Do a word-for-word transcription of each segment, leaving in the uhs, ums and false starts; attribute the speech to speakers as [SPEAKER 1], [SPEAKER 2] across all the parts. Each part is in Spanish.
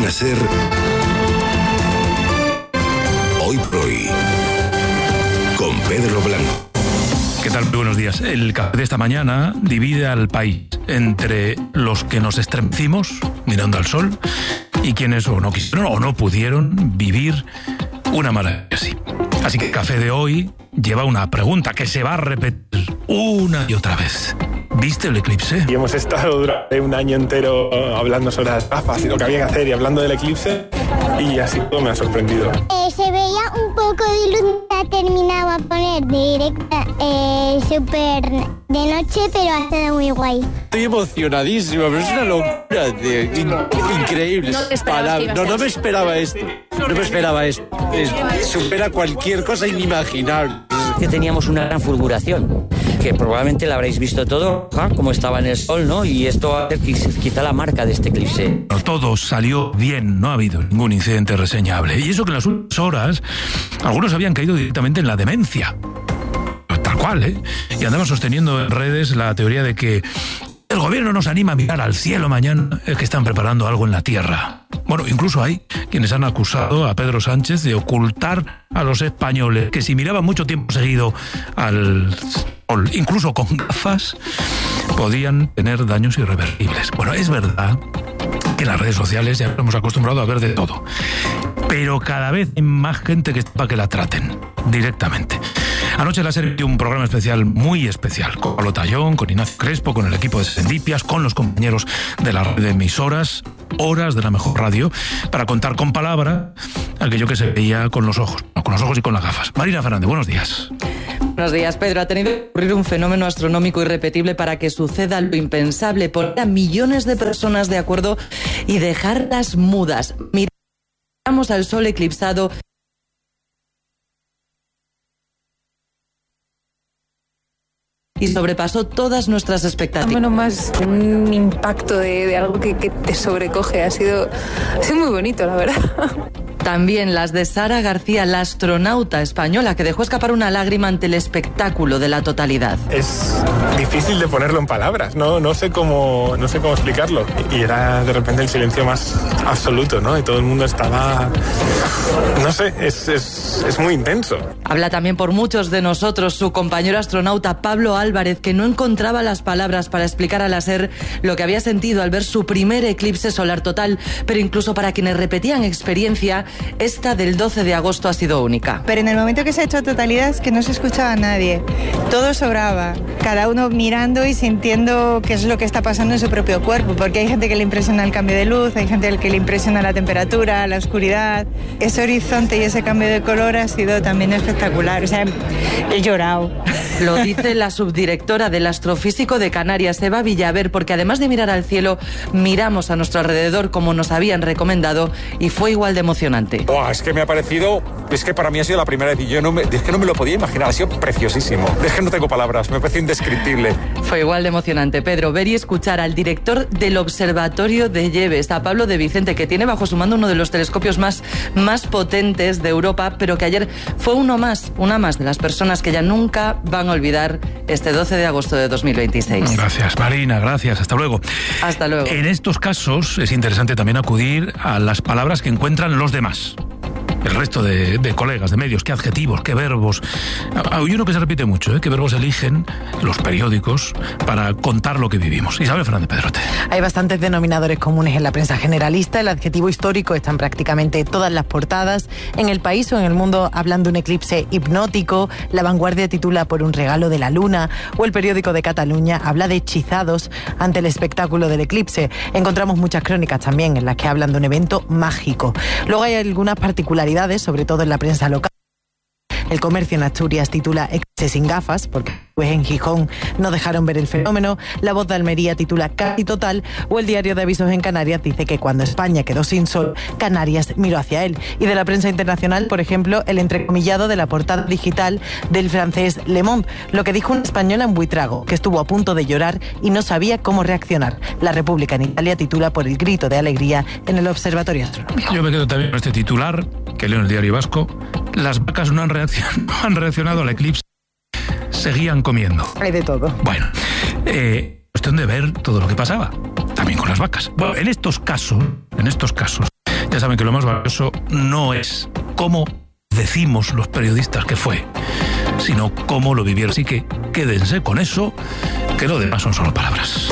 [SPEAKER 1] Cadena SER. Hoy por hoy, con Pedro Blanco.
[SPEAKER 2] ¿Qué tal? Muy buenos días. El café de esta mañana divide al país entre los que nos estremecimos mirando al sol y quienes o no quisieron o no pudieron vivir una maravilla así. Así que el café de hoy lleva una pregunta que se va a repetir una y otra vez. ¿Viste el eclipse?
[SPEAKER 3] Y hemos estado durante un año entero hablando sobre las gafas y lo que había que hacer y hablando del eclipse, y así todo me ha sorprendido.
[SPEAKER 4] Eh, se veía un poco de luz, la terminaba a poner directa, eh, súper de noche, pero ha estado muy guay.
[SPEAKER 5] Estoy emocionadísimo, pero es una locura, tío. In- increíble.
[SPEAKER 6] No, te
[SPEAKER 5] Palabra. no, no me esperaba esto. No me esperaba esto. Es, supera cualquier cosa inimaginable.
[SPEAKER 7] Que teníamos una gran fulguración, que probablemente la habréis visto todo, ¿ja? Como estaba en el sol, ¿no? Y esto va a ser quizá la marca de este eclipse.
[SPEAKER 2] No, todo salió bien, no ha habido ningún incidente reseñable. Y eso que en las últimas horas algunos habían caído directamente en la demencia. Tal cual, ¿eh? Y andamos sosteniendo en redes la teoría de que el gobierno nos anima a mirar al cielo mañana, es que están preparando algo en la tierra. Bueno, incluso hay quienes han acusado a Pedro Sánchez de ocultar a los españoles que si miraban mucho tiempo seguido al sol, incluso con gafas, podían tener daños irreversibles. Bueno, es verdad que en las redes sociales ya nos hemos acostumbrado a ver de todo, pero cada vez hay más gente que está para que la traten directamente. Anoche la SER dio un programa especial, muy especial, con Pablo Tallón, con Ignacio Crespo, con el equipo de Sendipias, con los compañeros de la red de emisoras, horas de la mejor radio, para contar con palabra aquello que se veía con los ojos, no, con los ojos y con las gafas. Marina Fernández, buenos días.
[SPEAKER 8] Buenos días, Pedro. Ha tenido que ocurrir un fenómeno astronómico irrepetible para que suceda lo impensable, poner a millones de personas de acuerdo y dejarlas mudas. Miramos al sol eclipsado y sobrepasó todas nuestras expectativas.
[SPEAKER 6] Bueno, más un impacto de, de algo que, que te sobrecoge. Ha sido, ha sido muy bonito, la verdad.
[SPEAKER 8] También las de Sara García, la astronauta española que dejó escapar una lágrima ante el espectáculo de la totalidad.
[SPEAKER 3] Es difícil de ponerlo en palabras, no, no sé cómo, no sé cómo explicarlo. Y era de repente el silencio más absoluto, ¿no? Y todo el mundo estaba, no sé, es, es, es muy intenso.
[SPEAKER 8] Habla también por muchos de nosotros su compañero astronauta Pablo Álvarez, que no encontraba las palabras para explicar a la SER lo que había sentido al ver su primer eclipse solar total, pero incluso para quienes repetían experiencia, esta del doce de agosto ha sido única.
[SPEAKER 9] Pero en el momento que se ha hecho totalidad es que no se escuchaba a nadie, todo sobraba, cada uno mirando y sintiendo qué es lo que está pasando en su propio cuerpo, porque hay gente que le impresiona el cambio de luz, hay gente que le impresiona la temperatura, la oscuridad. Ese horizonte y ese cambio de color ha sido también espectacular, o sea, he llorado.
[SPEAKER 8] Lo dice la subdirectora del Astrofísico de Canarias, Eva Villaver, porque además de mirar al cielo, miramos a nuestro alrededor como nos habían recomendado y fue igual de emocionante.
[SPEAKER 10] Buah, es que me ha parecido, es que para mí ha sido la primera vez y yo no me, es que no me lo podía imaginar, ha sido preciosísimo. Es que no tengo palabras, me parece indescriptible.
[SPEAKER 8] Fue igual de emocionante, Pedro, ver y escuchar al director del Observatorio de Lleves, a Pablo de Vicente, que tiene bajo su mando uno de los telescopios más, más potentes de Europa, pero que ayer fue uno más, una más de las personas que ya nunca van a olvidar este doce de agosto de dos mil veintiséis.
[SPEAKER 2] Gracias, Marina, gracias, hasta luego.
[SPEAKER 8] Hasta luego.
[SPEAKER 2] En estos casos es interesante también acudir a las palabras que encuentran los demás. El resto de, de colegas, de medios, qué adjetivos, qué verbos. Hay uno que se repite mucho, ¿eh? Qué verbos eligen los periódicos para contar lo que vivimos. Isabel Fernández Pedrote.
[SPEAKER 11] Hay bastantes denominadores comunes en la prensa generalista. El adjetivo histórico está en prácticamente todas las portadas. En El País o en El Mundo hablan de un eclipse hipnótico. La Vanguardia titula Por un regalo de la luna. O el periódico de Cataluña habla de hechizados ante el espectáculo del eclipse. Encontramos muchas crónicas también en las que hablan de un evento mágico. Luego hay algunas particularidades, sobre todo en la prensa local. El Comercio en Asturias titula Eclipse sin gafas, porque pues en Gijón no dejaron ver el fenómeno. La Voz de Almería titula Casi total, o el Diario de Avisos en Canarias dice que cuando España quedó sin sol, Canarias miró hacia él. Y de la prensa internacional, por ejemplo, el entrecomillado de la portada digital del francés Le Monde, lo que dijo una española en Buitrago, que estuvo a punto de llorar y no sabía cómo reaccionar. La República en Italia titula por el grito de alegría en el Observatorio Astronómico.
[SPEAKER 2] Yo me quedo también con este titular, que leo en el Diario Vasco: las vacas no han reaccionado, no han reaccionado al eclipse, seguían comiendo.
[SPEAKER 11] Hay de todo.
[SPEAKER 2] Bueno, eh, cuestión de ver todo lo que pasaba, también con las vacas. Bueno, en estos casos, en estos casos, Ya saben que lo más valioso no es cómo decimos los periodistas que fue, sino cómo lo vivieron. Así que quédense con eso, que lo demás son solo palabras.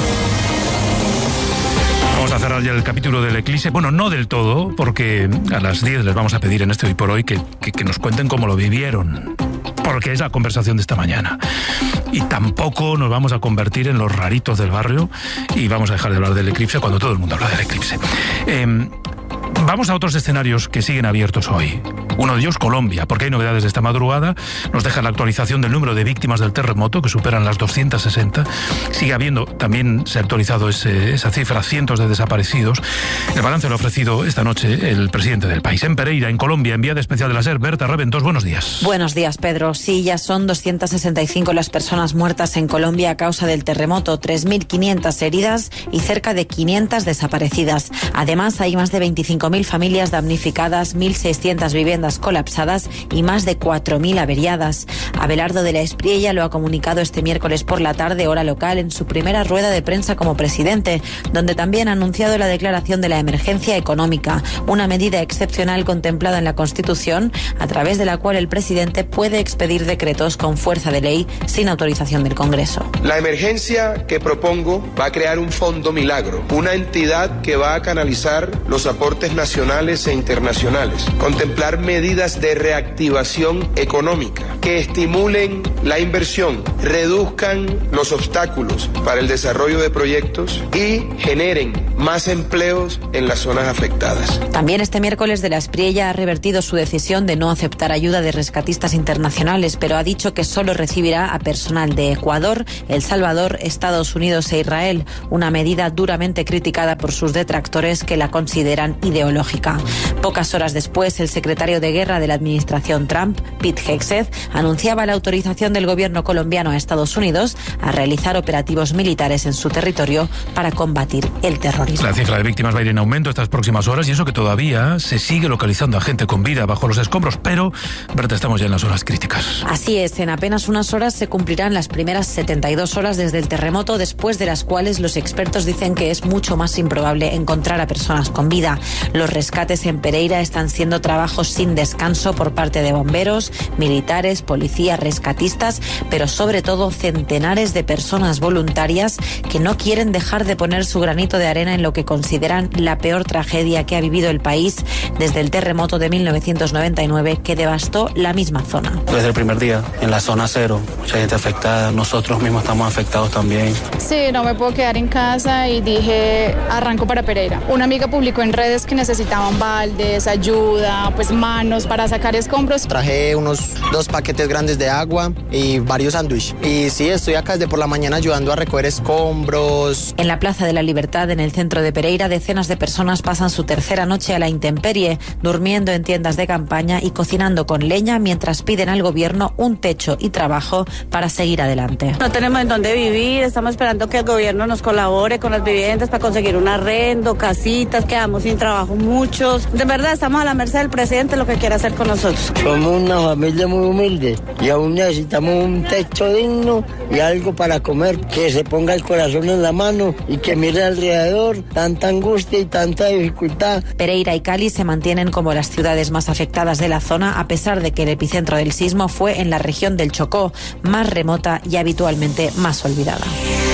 [SPEAKER 2] Vamos a cerrar ya el capítulo del eclipse. Bueno, no del todo, porque a las diez les vamos a pedir en este Hoy por Hoy que, que, que nos cuenten cómo lo vivieron, porque es la conversación de esta mañana. Y tampoco nos vamos a convertir en los raritos del barrio y vamos a dejar de hablar del eclipse cuando todo el mundo habla del eclipse. Eh, Vamos a otros escenarios que siguen abiertos hoy. Uno de ellos, Colombia, porque hay novedades de esta madrugada. Nos deja la actualización del número de víctimas del terremoto, que superan las doscientas sesenta. Sigue habiendo, también se ha actualizado ese, esa cifra, cientos de desaparecidos. El balance lo ha ofrecido esta noche el presidente del país. En Pereira, en Colombia, enviada especial de la SER, Berta Reventós, buenos días.
[SPEAKER 12] Buenos días, Pedro. Sí, ya son doscientas sesenta y cinco las personas muertas en Colombia a causa del terremoto, tres mil quinientas heridas y cerca de quinientas desaparecidas. Además, hay más de veinticinco mil familias damnificadas, mil seiscientas viviendas colapsadas y más de cuatro mil averiadas. Abelardo de la Espriella lo ha comunicado este miércoles por la tarde, hora local, en su primera rueda de prensa como presidente, donde también ha anunciado la declaración de la emergencia económica, una medida excepcional contemplada en la Constitución, a través de la cual el presidente puede expedir decretos con fuerza de ley sin autorización del Congreso.
[SPEAKER 13] La emergencia que propongo va a crear un fondo milagro, una entidad que va a canalizar los aportes nacionales e internacionales, contemplar medidas de reactivación económica que estimulen la inversión, reduzcan los obstáculos para el desarrollo de proyectos y generen más empleos en las zonas afectadas.
[SPEAKER 12] También este miércoles de la Espriella ha revertido su decisión de no aceptar ayuda de rescatistas internacionales, pero ha dicho que solo recibirá a personal de Ecuador, El Salvador, Estados Unidos e Israel, una medida duramente criticada por sus detractores que la consideran ideológica. Pocas horas después, el secretario de Guerra de la administración Trump, Pete Hegseth, anunciaba la autorización del gobierno colombiano a Estados Unidos a realizar operativos militares en su territorio para combatir el terrorismo.
[SPEAKER 2] La cifra de víctimas va a ir en aumento estas próximas horas y eso que todavía se sigue localizando a gente con vida bajo los escombros, pero, Berta, estamos ya en las horas críticas.
[SPEAKER 12] Así es, en apenas unas horas se cumplirán las primeras setenta y dos horas desde el terremoto, después de las cuales los expertos dicen que es mucho más improbable encontrar a personas con vida. Los rescates en Pereira están siendo trabajos sin descanso por parte de bomberos, militares, policías, rescatistas, pero sobre todo centenares de personas voluntarias que no quieren dejar de poner su granito de arena en lo que consideran la peor tragedia que ha vivido el país desde el terremoto de mil novecientos noventa y nueve que devastó la misma zona.
[SPEAKER 14] Desde el primer día, en la zona cero, mucha gente afectada, nosotros mismos estamos afectados también.
[SPEAKER 15] Sí, no me puedo quedar en casa y dije, arranco para Pereira. Una amiga publicó en redes que necesitaban baldes, ayuda, pues manos para sacar escombros.
[SPEAKER 16] Traje unos dos paquetes grandes de agua y varios sándwiches. Y sí, estoy acá desde por la mañana ayudando a recoger escombros.
[SPEAKER 12] En la Plaza de la Libertad, en el centro de Pereira, decenas de personas pasan su tercera noche a la intemperie, durmiendo en tiendas de campaña y cocinando con leña mientras piden al gobierno un techo y trabajo para seguir adelante.
[SPEAKER 17] No tenemos en dónde vivir, estamos esperando que el gobierno nos colabore con las viviendas para conseguir un arrendo, casitas, quedamos sin trabajo muchos. De verdad, estamos a la merced del presidente, lo que quiere hacer con nosotros.
[SPEAKER 18] Somos una familia muy humilde y aún necesitamos un techo digno y algo para comer, que se ponga el corazón en la mano y que mire alrededor, tanta angustia y tanta dificultad.
[SPEAKER 12] Pereira y Cali se mantienen como las ciudades más afectadas de la zona, a pesar de que el epicentro del sismo fue en la región del Chocó, más remota y habitualmente más olvidada.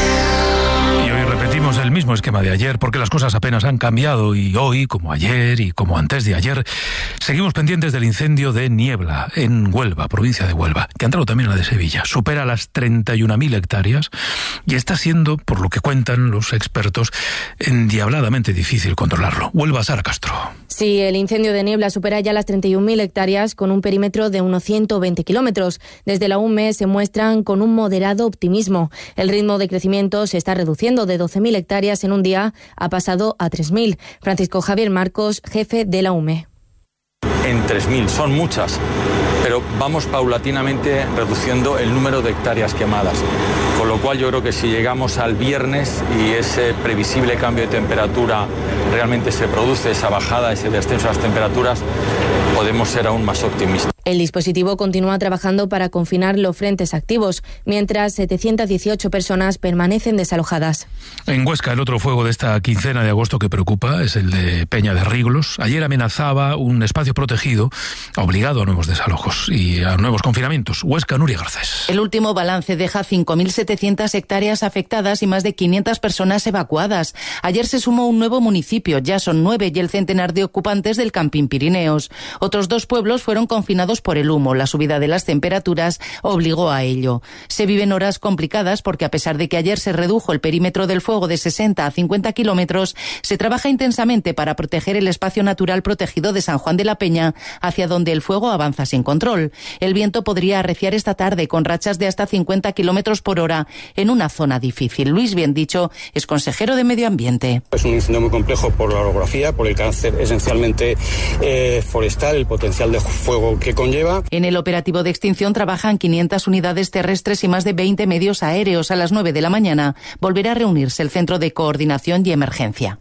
[SPEAKER 2] Y hoy repetimos el mismo esquema de ayer, porque las cosas apenas han cambiado y hoy, como ayer y como antes de ayer, seguimos pendientes del incendio de Niebla, en Huelva, provincia de Huelva, que ha entrado también a la de Sevilla. Supera las treinta y una mil hectáreas y está siendo, por lo que cuentan los expertos, endiabladamente difícil controlarlo. Huelva, Sara Castro.
[SPEAKER 19] Sí, el incendio de Niebla supera ya las treinta y una mil hectáreas con un perímetro de unos ciento veinte kilómetros. Desde la U M E se muestran con un moderado optimismo. El ritmo de crecimiento se está reduciendo de doce mil hectáreas en un día, ha pasado a tres mil. Francisco Javier Marcos, jefe de la U M E.
[SPEAKER 10] En tres mil, son muchas, pero vamos paulatinamente reduciendo el número de hectáreas quemadas. Con lo cual yo creo que si llegamos al viernes y ese previsible cambio de temperatura realmente se produce, esa bajada, ese descenso de las temperaturas, podemos ser aún más optimistas.
[SPEAKER 19] El dispositivo continúa trabajando para confinar los frentes activos, mientras setecientas dieciocho personas permanecen desalojadas.
[SPEAKER 2] En Huesca, el otro fuego de esta quincena de agosto que preocupa es el de Peña de Riglos. Ayer amenazaba un espacio protegido, obligado a nuevos desalojos y a nuevos confinamientos. Huesca, Nuria Garcés.
[SPEAKER 20] El último balance deja cinco mil setecientas hectáreas afectadas y más de quinientas personas evacuadas. Ayer se sumó un nuevo municipio, ya son nueve, y el centenar de ocupantes del Campín Pirineos. Otros dos pueblos fueron confinados por el humo. La subida de las temperaturas obligó a ello. Se viven horas complicadas porque, a pesar de que ayer se redujo el perímetro del fuego de sesenta a cincuenta kilómetros, se trabaja intensamente para proteger el espacio natural protegido de San Juan de la Peña, hacia donde el fuego avanza sin control. El viento podría arreciar esta tarde con rachas de hasta cincuenta kilómetros por hora en una zona difícil. Luis Biendicho es consejero de Medio Ambiente.
[SPEAKER 21] Es un incendio muy complejo por la orografía, por el carácter esencialmente eh, forestal, el potencial de fuego que conlleva.
[SPEAKER 20] En el operativo de extinción trabajan quinientas unidades terrestres y más de veinte medios aéreos. A las nueve de la mañana volverá a reunirse el Centro de Coordinación y Emergencia.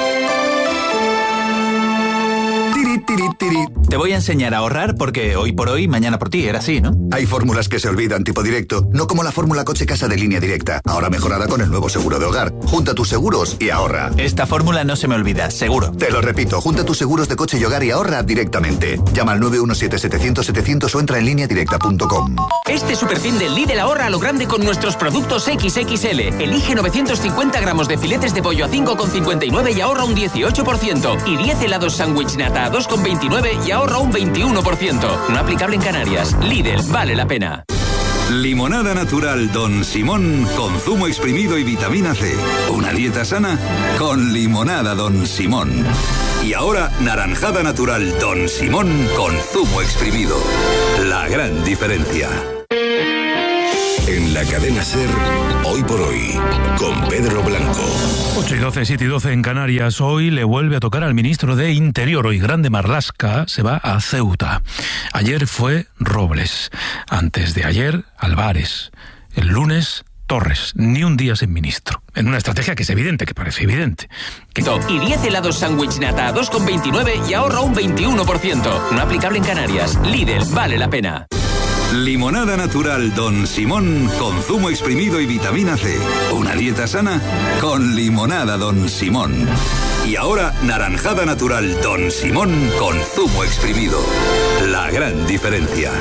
[SPEAKER 22] Te voy a enseñar a ahorrar porque hoy por hoy, mañana por ti, era así, ¿no?
[SPEAKER 23] Hay fórmulas que se olvidan, tipo directo, no como la fórmula coche-casa de Línea Directa, ahora mejorada con el nuevo seguro de hogar. Junta tus seguros y ahorra.
[SPEAKER 22] Esta fórmula no se me olvida, seguro.
[SPEAKER 23] Te lo repito, junta tus seguros de coche y hogar y ahorra directamente. Llama al nueve uno siete, setecientos, setecientos o entra en línea directa punto com.
[SPEAKER 24] Este superfin del Lidl ahorra a lo grande con nuestros productos equis equis ele. Elige novecientos cincuenta gramos de filetes de pollo a cinco con cincuenta y nueve y ahorra un dieciocho por ciento. Y diez helados sándwich nata a dos con veintinueve y ahorra un veintiuno por ciento. No aplicable en Canarias. Lidl, vale la pena.
[SPEAKER 1] Limonada natural Don Simón con zumo exprimido y vitamina C. Una dieta sana con limonada Don Simón. Y ahora naranjada natural Don Simón con zumo exprimido. La gran diferencia. En la cadena SER, hoy por hoy, con Pedro Blanco.
[SPEAKER 2] ocho y doce, siete y doce en Canarias. Hoy le vuelve a tocar al ministro de Interior. Hoy Grande Marlaska se va a Ceuta. Ayer fue Robles. Antes de ayer, Álvarez. El lunes, Torres. Ni un día sin ministro. En una estrategia que es evidente, que parece evidente. Que...
[SPEAKER 24] Y diez helados sándwich nata a dos con veintinueve y ahorra un veintiuno por ciento. No aplicable en Canarias. Lidl, vale la pena.
[SPEAKER 1] Limonada natural Don Simón con zumo exprimido y vitamina C. Una dieta sana con limonada Don Simón. Y ahora naranjada natural Don Simón con zumo exprimido. La gran diferencia.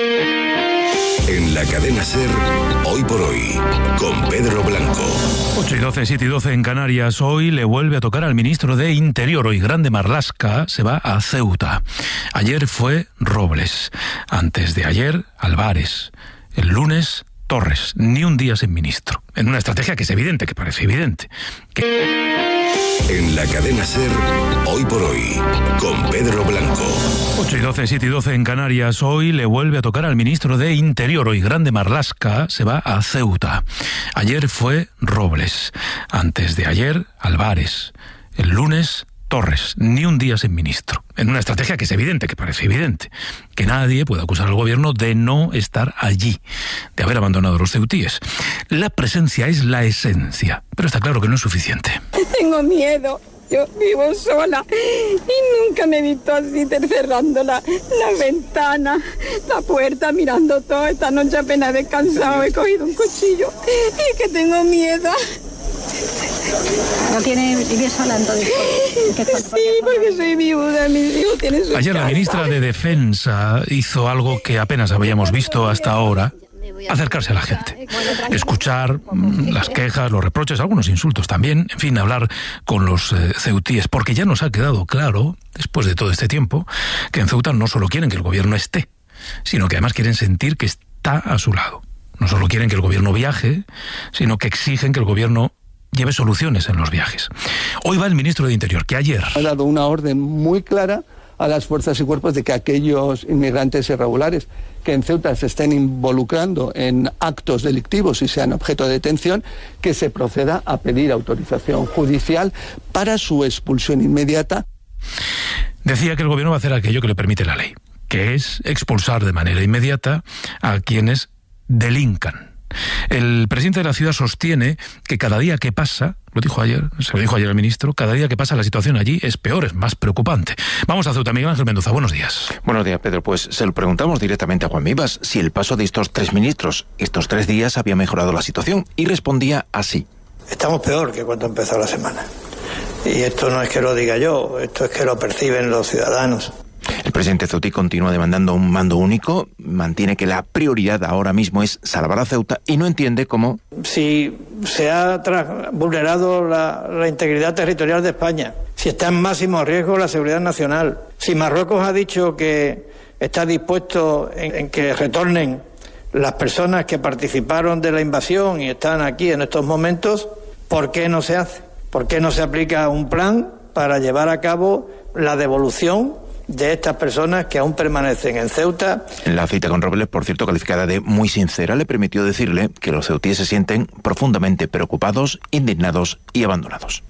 [SPEAKER 1] En la cadena SER, hoy por hoy, con Pedro Blanco.
[SPEAKER 2] ocho y doce, siete y doce en Canarias. Hoy le vuelve a tocar al ministro de Interior. Hoy Grande Marlaska se va a Ceuta. Ayer fue Robles. Antes de ayer, Álvarez. El lunes, Torres. Ni un día sin ministro. En una estrategia que es evidente, que parece evidente. Que...
[SPEAKER 1] En la cadena SER, hoy por hoy, con Pedro Blanco.
[SPEAKER 2] ocho y doce, siete y doce en Canarias. Hoy le vuelve a tocar al ministro de Interior. Hoy Grande Marlaska se va a Ceuta. Ayer fue Robles. Antes de ayer, Álvarez. El lunes, Torres. Ni un día sin ministro. En una estrategia que es evidente, que parece evidente. Que nadie puede acusar al gobierno de no estar allí, de haber abandonado a los ceutíes. La presencia es la esencia, pero está claro que no es suficiente.
[SPEAKER 25] Tengo miedo. Yo vivo sola y nunca me he visto así cerrando la, la ventana, la puerta, mirando todo. Esta noche apenas he descansado, he cogido un cuchillo y que tengo miedo.
[SPEAKER 26] ¿No tiene vivir sola entonces?
[SPEAKER 25] Sí, porque soy viuda, mis hijos tienen su
[SPEAKER 2] Ayer la
[SPEAKER 25] casa.
[SPEAKER 2] ministra de Defensa hizo algo que apenas habíamos visto hasta ahora. Acercarse a la gente, escuchar mmm, las quejas, los reproches, algunos insultos también, en fin, hablar con los eh, ceutíes, porque ya nos ha quedado claro, después de todo este tiempo, que en Ceuta no solo quieren que el gobierno esté, sino que además quieren sentir que está a su lado. No solo quieren que el gobierno viaje, sino que exigen que el gobierno lleve soluciones en los viajes. Hoy va el ministro de Interior, que ayer
[SPEAKER 27] ha dado una orden muy clara a las fuerzas y cuerpos de que aquellos inmigrantes irregulares que en Ceuta se estén involucrando en actos delictivos y sean objeto de detención, que se proceda a pedir autorización judicial para su expulsión inmediata.
[SPEAKER 2] Decía que el gobierno va a hacer aquello que le permite la ley, que es expulsar de manera inmediata a quienes delincan El presidente de la ciudad sostiene que cada día que pasa, lo dijo ayer, se lo dijo ayer al ministro, cada día que pasa la situación allí es peor, es más preocupante. Vamos a Ceuta, Miguel Ángel Mendoza, buenos días.
[SPEAKER 3] Buenos días, Pedro. Pues se lo preguntamos directamente a Juan Vivas si el paso de estos tres ministros estos tres días había mejorado la situación, y respondía así.
[SPEAKER 4] Estamos peor que cuando empezó la semana. Y esto no es que lo diga yo, esto es que lo perciben los ciudadanos.
[SPEAKER 3] El presidente ceutí continúa demandando un mando único, mantiene que la prioridad ahora mismo es salvar a Ceuta y no entiende cómo...
[SPEAKER 4] Si se ha vulnerado la, la integridad territorial de España, si está en máximo riesgo la seguridad nacional, si Marruecos ha dicho que está dispuesto en, en que retornen las personas que participaron de la invasión y están aquí en estos momentos, ¿por qué no se hace? ¿Por qué no se aplica un plan para llevar a cabo la devolución de estas personas que aún permanecen en Ceuta?
[SPEAKER 3] En la cita con Robles, por cierto, calificada de muy sincera, le permitió decirle que los ceutíes se sienten profundamente preocupados, indignados y abandonados.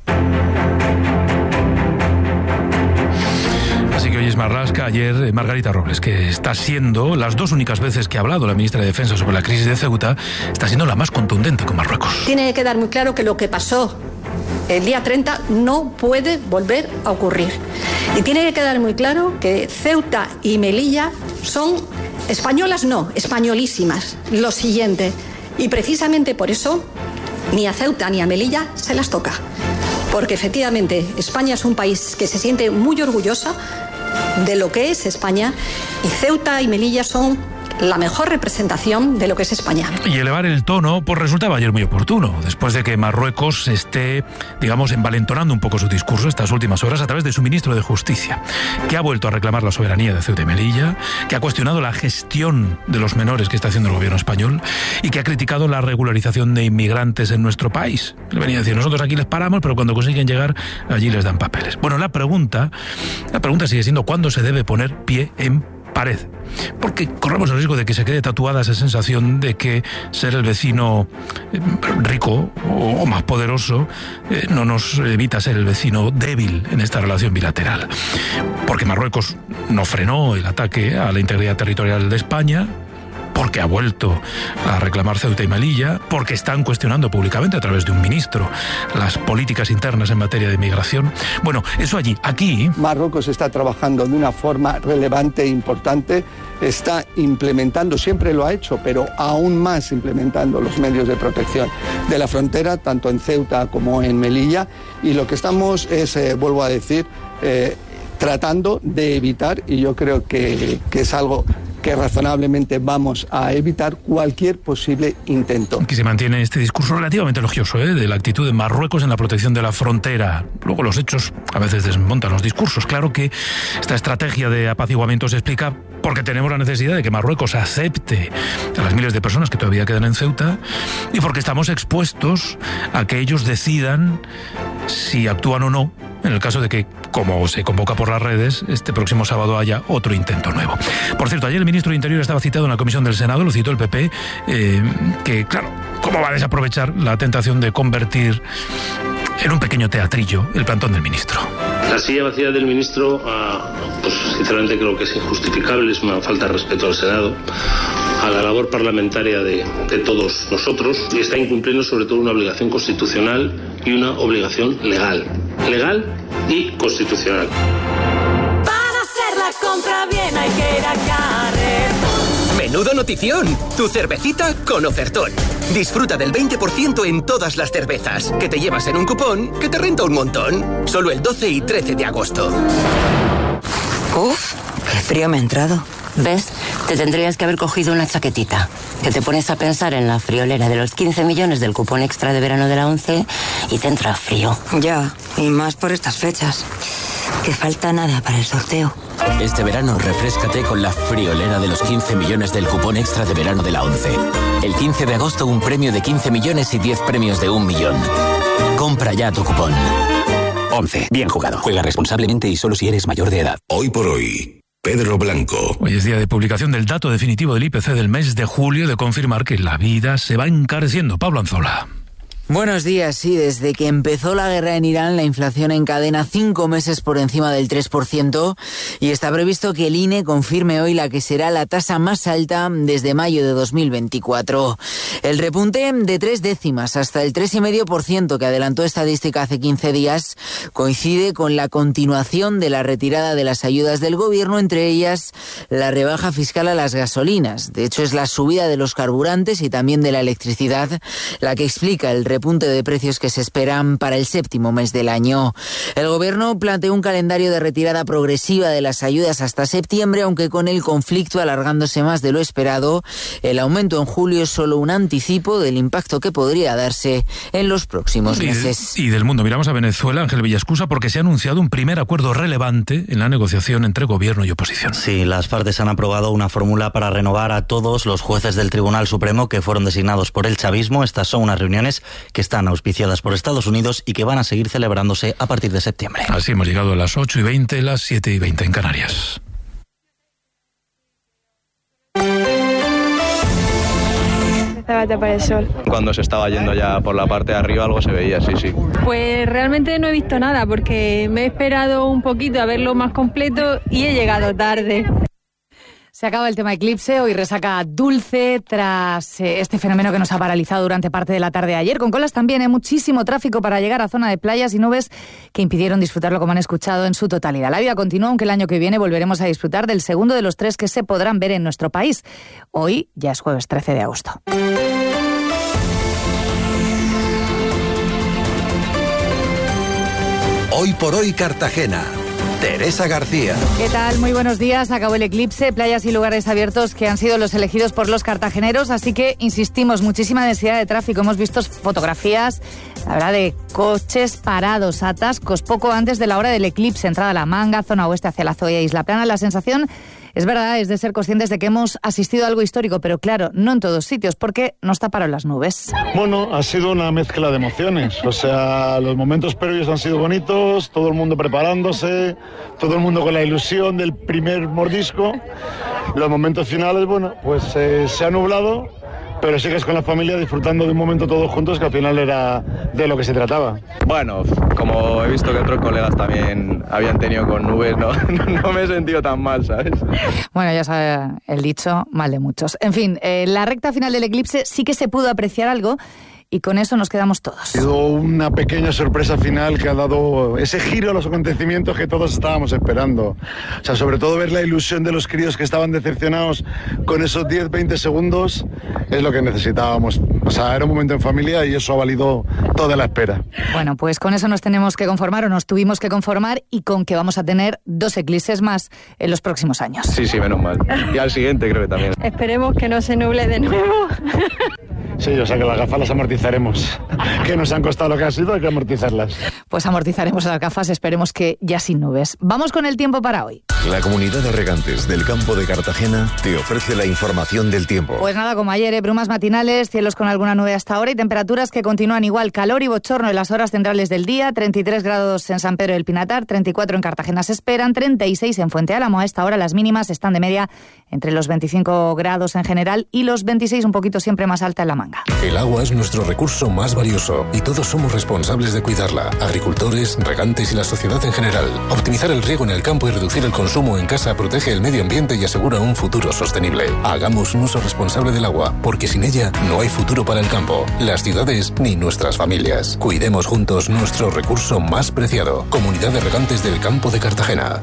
[SPEAKER 2] Así que hoy es Marlaska, ayer Margarita Robles, que está siendo, las dos únicas veces que ha hablado la ministra de Defensa sobre la crisis de Ceuta, está siendo la más contundente con Marruecos.
[SPEAKER 5] Tiene que quedar muy claro que lo que pasó el día treinta no puede volver a ocurrir. Y tiene que quedar muy claro que Ceuta y Melilla son españolas, no, españolísimas. Lo siguiente. Y precisamente por eso ni a Ceuta ni a Melilla se las toca. Porque efectivamente España es un país que se siente muy orgullosa de lo que es España, y Ceuta y Melilla son la mejor representación de lo que es España.
[SPEAKER 2] Y elevar el tono pues resultaba ayer muy oportuno, después de que Marruecos esté, digamos, envalentonando un poco su discurso estas últimas horas a través de su ministro de Justicia, que ha vuelto a reclamar la soberanía de Ceuta y Melilla, que ha cuestionado la gestión de los menores que está haciendo el gobierno español y que ha criticado la regularización de inmigrantes en nuestro país. Le venía a decir, nosotros aquí les paramos, pero cuando consiguen llegar, allí les dan papeles. Bueno, la pregunta, la pregunta sigue siendo ¿cuándo se debe poner pie en pared? Porque corremos el riesgo de que se quede tatuada esa sensación de que ser el vecino rico o más poderoso eh, no nos evita ser el vecino débil en esta relación bilateral. Porque Marruecos no frenó el ataque a la integridad territorial de España, porque ha vuelto a reclamar Ceuta y Melilla, porque están cuestionando públicamente a través de un ministro las políticas internas en materia de inmigración. Bueno, eso allí. Aquí
[SPEAKER 27] Marruecos está trabajando de una forma relevante e importante, está implementando, siempre lo ha hecho, pero aún más implementando los medios de protección de la frontera, tanto en Ceuta como en Melilla, y lo que estamos es, eh, vuelvo a decir, eh, tratando de evitar, y yo creo que, que es algo que razonablemente vamos a evitar, cualquier posible intento.
[SPEAKER 2] Aquí se mantiene este discurso relativamente elogioso, ¿eh?, de la actitud de Marruecos en la protección de la frontera. Luego los hechos a veces desmontan los discursos. Claro que esta estrategia de apaciguamiento se explica porque tenemos la necesidad de que Marruecos acepte a las miles de personas que todavía quedan en Ceuta, y porque estamos expuestos a que ellos decidan si actúan o no en el caso de que, como se convoca por las redes, este próximo sábado haya otro intento nuevo. Por cierto, ayer el ministro de Interior estaba citado en la comisión del Senado, lo citó el P P, eh, que, claro, ¿cómo va a desaprovechar la tentación de convertir en un pequeño teatrillo el plantón del ministro?
[SPEAKER 6] La silla vacía del ministro, uh, pues sinceramente creo que es injustificable, es una falta de respeto al Senado, a la labor parlamentaria de, de todos nosotros, y está incumpliendo sobre todo una obligación constitucional y una obligación legal. Legal y constitucional.
[SPEAKER 7] Para hacer la compra bien hay que ir a Carrefour.
[SPEAKER 9] ¡Menudo notición! Tu cervecita con ofertón. Disfruta del veinte por ciento en todas las cervezas, que te llevas en un cupón que te renta un montón. Solo el doce y trece de agosto.
[SPEAKER 26] Uf, qué frío me ha entrado. ¿Ves? Te tendrías que haber cogido una chaquetita. Que te pones a pensar en la friolera de los quince millones del cupón extra de verano de la ONCE y te entra frío. Ya, y más por estas fechas. Que falta nada para el sorteo.
[SPEAKER 24] Este verano refréscate con la friolera de los quince millones del cupón extra de verano de la ONCE. El quince de agosto un premio de quince millones y diez premios de un millón. Compra ya tu cupón. ONCE. Bien jugado. Juega responsablemente y solo si eres mayor de edad.
[SPEAKER 1] Hoy por hoy, Pedro Blanco.
[SPEAKER 2] Hoy es día de publicación del dato definitivo del I P C del mes de julio, de confirmar que la vida se va encareciendo. Pablo Anzola.
[SPEAKER 8] Buenos días. Sí, desde que empezó la guerra en Irán, la inflación encadena cinco meses por encima del tres por ciento y está previsto que el I N E confirme hoy la que será la tasa más alta desde mayo de dos mil veinticuatro. El repunte de tres décimas hasta el tres coma cinco por ciento que adelantó estadística hace quince días coincide con la continuación de la retirada de las ayudas del gobierno, entre ellas la rebaja fiscal a las gasolinas. De hecho, es la subida de los carburantes y también de la electricidad la que explica el repunte punte de precios que se esperan para el séptimo mes del año. El gobierno planteó un calendario de retirada progresiva de las ayudas hasta septiembre, aunque con el conflicto alargándose más de lo esperado, el aumento en julio es solo un anticipo del impacto que podría darse en los próximos meses.
[SPEAKER 2] Y, y del mundo miramos a Venezuela, Ángel Villascusa, porque se ha anunciado un primer acuerdo relevante en la negociación entre gobierno y oposición.
[SPEAKER 11] Sí, las FARC han aprobado una fórmula para renovar a todos los jueces del Tribunal Supremo que fueron designados por el chavismo. Estas son unas reuniones que están auspiciadas por Estados Unidos y que van a seguir celebrándose a partir de septiembre.
[SPEAKER 2] Así hemos llegado a las ocho y veinte, las siete y veinte en Canarias.
[SPEAKER 13] Empezaba a tapar el sol.
[SPEAKER 14] Cuando se estaba yendo ya por la parte de arriba algo se veía, sí, sí.
[SPEAKER 13] Pues realmente no he visto nada porque me he esperado un poquito a verlo más completo y he llegado tarde.
[SPEAKER 15] Se acaba el tema eclipse, hoy resaca dulce tras eh, este fenómeno que nos ha paralizado durante parte de la tarde de ayer. Con colas también, hay eh, muchísimo tráfico para llegar a zona de playas y nubes que impidieron disfrutarlo como han escuchado en su totalidad. La vida continúa, aunque el año que viene volveremos a disfrutar del segundo de los tres que se podrán ver en nuestro país. Hoy ya es jueves trece de agosto.
[SPEAKER 1] Hoy por hoy Cartagena. Teresa García.
[SPEAKER 15] ¿Qué tal? Muy buenos días. Acabó el eclipse, playas y lugares abiertos que han sido los elegidos por los cartageneros, así que insistimos, muchísima densidad de tráfico. Hemos visto fotografías, la verdad, de coches parados, atascos, poco antes de la hora del eclipse, entrada a La Manga, zona oeste hacia la Zoya, Isla Plana. La sensación, es verdad, es de ser conscientes de que hemos asistido a algo histórico, pero claro, no en todos sitios, porque nos taparon las nubes.
[SPEAKER 16] Bueno, ha sido una mezcla de emociones. O sea, los momentos previos han sido bonitos, todo el mundo preparándose, todo el mundo con la ilusión del primer mordisco. Los momentos finales, bueno, pues eh, se ha nublado, pero sigues con la familia disfrutando de un momento todos juntos que al final era de lo que se trataba.
[SPEAKER 14] Bueno, como he visto que otros colegas también habían tenido con nubes, no, no me he sentido tan mal, ¿sabes?
[SPEAKER 15] Bueno, ya sabe el dicho, mal de muchos. En fin, eh, la recta final del eclipse sí que se pudo apreciar algo, y con eso nos quedamos todos.
[SPEAKER 16] Ha sido una pequeña sorpresa final que ha dado ese giro a los acontecimientos que todos estábamos esperando. O sea, sobre todo ver la ilusión de los críos que estaban decepcionados con esos diez, veinte segundos es lo que necesitábamos. O sea, era un momento en familia y eso ha valido toda la espera.
[SPEAKER 15] Bueno, pues con eso nos tenemos que conformar, o nos tuvimos que conformar, y con que vamos a tener dos eclipses más en los próximos años.
[SPEAKER 14] Sí, sí, menos mal. Y al siguiente creo que también.
[SPEAKER 13] Esperemos que no se nuble de nuevo.
[SPEAKER 16] Sí, o sea que las gafas las amortizaremos. Que nos han costado lo que ha sido, hay que amortizarlas.
[SPEAKER 15] Pues amortizaremos las gafas, esperemos que ya sin nubes. Vamos con el tiempo para hoy.
[SPEAKER 1] La Comunidad de Regantes del Campo de Cartagena te ofrece la información del tiempo.
[SPEAKER 15] Pues nada, como ayer, ¿eh? Brumas matinales, cielos con alguna nube hasta ahora y temperaturas que continúan igual. Calor y bochorno en las horas centrales del día, treinta y tres grados en San Pedro del Pinatar, treinta y cuatro en Cartagena se esperan, treinta y seis en Fuente Álamo. A esta hora las mínimas están de media entre los veinticinco grados en general y los veintiséis, un poquito siempre más alta en La Manga.
[SPEAKER 17] El agua es nuestro recurso más valioso y todos somos responsables de cuidarla. Agricultores, regantes y la sociedad en general. Optimizar el riego en el campo y reducir el consumo en casa protege el medio ambiente y asegura un futuro sostenible. Hagamos un uso responsable del agua, porque sin ella no hay futuro para el campo, las ciudades ni nuestras familias. Cuidemos juntos nuestro recurso más preciado. Comunidad de Regantes del Campo de Cartagena.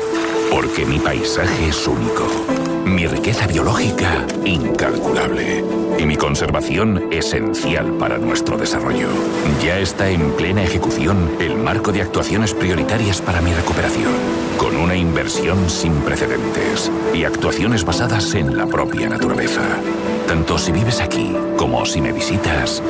[SPEAKER 28] Porque mi paisaje es único. Mi riqueza biológica, incalculable. Y mi conservación, esencial para nuestro desarrollo. Ya está en plena ejecución el marco de actuaciones prioritarias para mi recuperación, con una inversión sin precedentes y actuaciones basadas en la propia naturaleza. Tanto si vives aquí como si me visitas,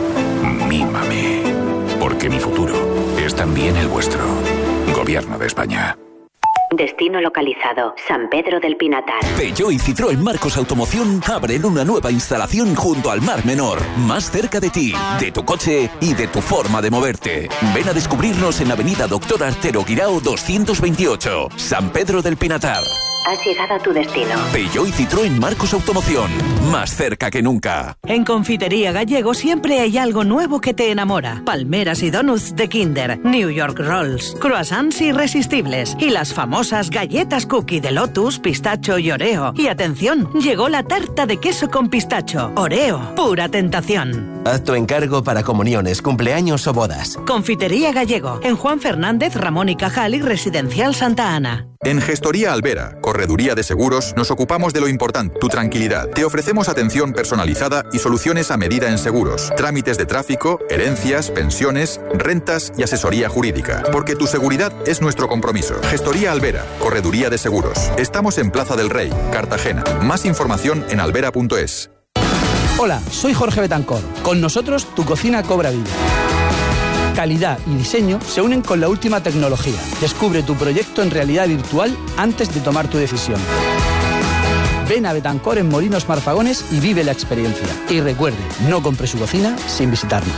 [SPEAKER 28] mímame. Porque mi futuro es también el vuestro. Gobierno de España.
[SPEAKER 29] Destino localizado, San Pedro del Pinatar.
[SPEAKER 30] Peugeot y Citroën Marcos Automoción abren una nueva instalación junto al Mar Menor, más cerca de ti, de tu coche y de tu forma de moverte. Ven a descubrirnos en Avenida Doctor Artero Guirao doscientos veintiocho, San Pedro del Pinatar.
[SPEAKER 29] Has llegado a tu destino.
[SPEAKER 30] Peugeot y Citroën Marcos Automoción. Más cerca que nunca.
[SPEAKER 4] En Confitería Gallego siempre hay algo nuevo que te enamora. Palmeras y donuts de Kinder, New York Rolls, croissants irresistibles y las famosas galletas cookie de Lotus, pistacho y Oreo. Y atención, llegó la tarta de queso con pistacho. Oreo, pura tentación.
[SPEAKER 10] Haz tu encargo para comuniones, cumpleaños o bodas.
[SPEAKER 4] Confitería Gallego, en Juan Fernández, Ramón y Cajal y Residencial Santa Ana.
[SPEAKER 12] En Gestoría Albera, Correduría de Seguros, nos ocupamos de lo importante, tu tranquilidad. Te ofrecemos atención personalizada y soluciones a medida en seguros, trámites de tráfico, herencias, pensiones, rentas y asesoría jurídica. Porque tu seguridad es nuestro compromiso. Gestoría Albera, Correduría de Seguros. Estamos en Plaza del Rey, Cartagena. Más información en albera punto es.
[SPEAKER 18] Hola, soy Jorge Betancor. Con nosotros, tu cocina cobra vida. Calidad y diseño se unen con la última tecnología. Descubre tu proyecto en realidad virtual antes de tomar tu decisión. Ven a Betancor en Molinos Marfagones y vive la experiencia. Y recuerde, no compre su cocina sin visitarnos.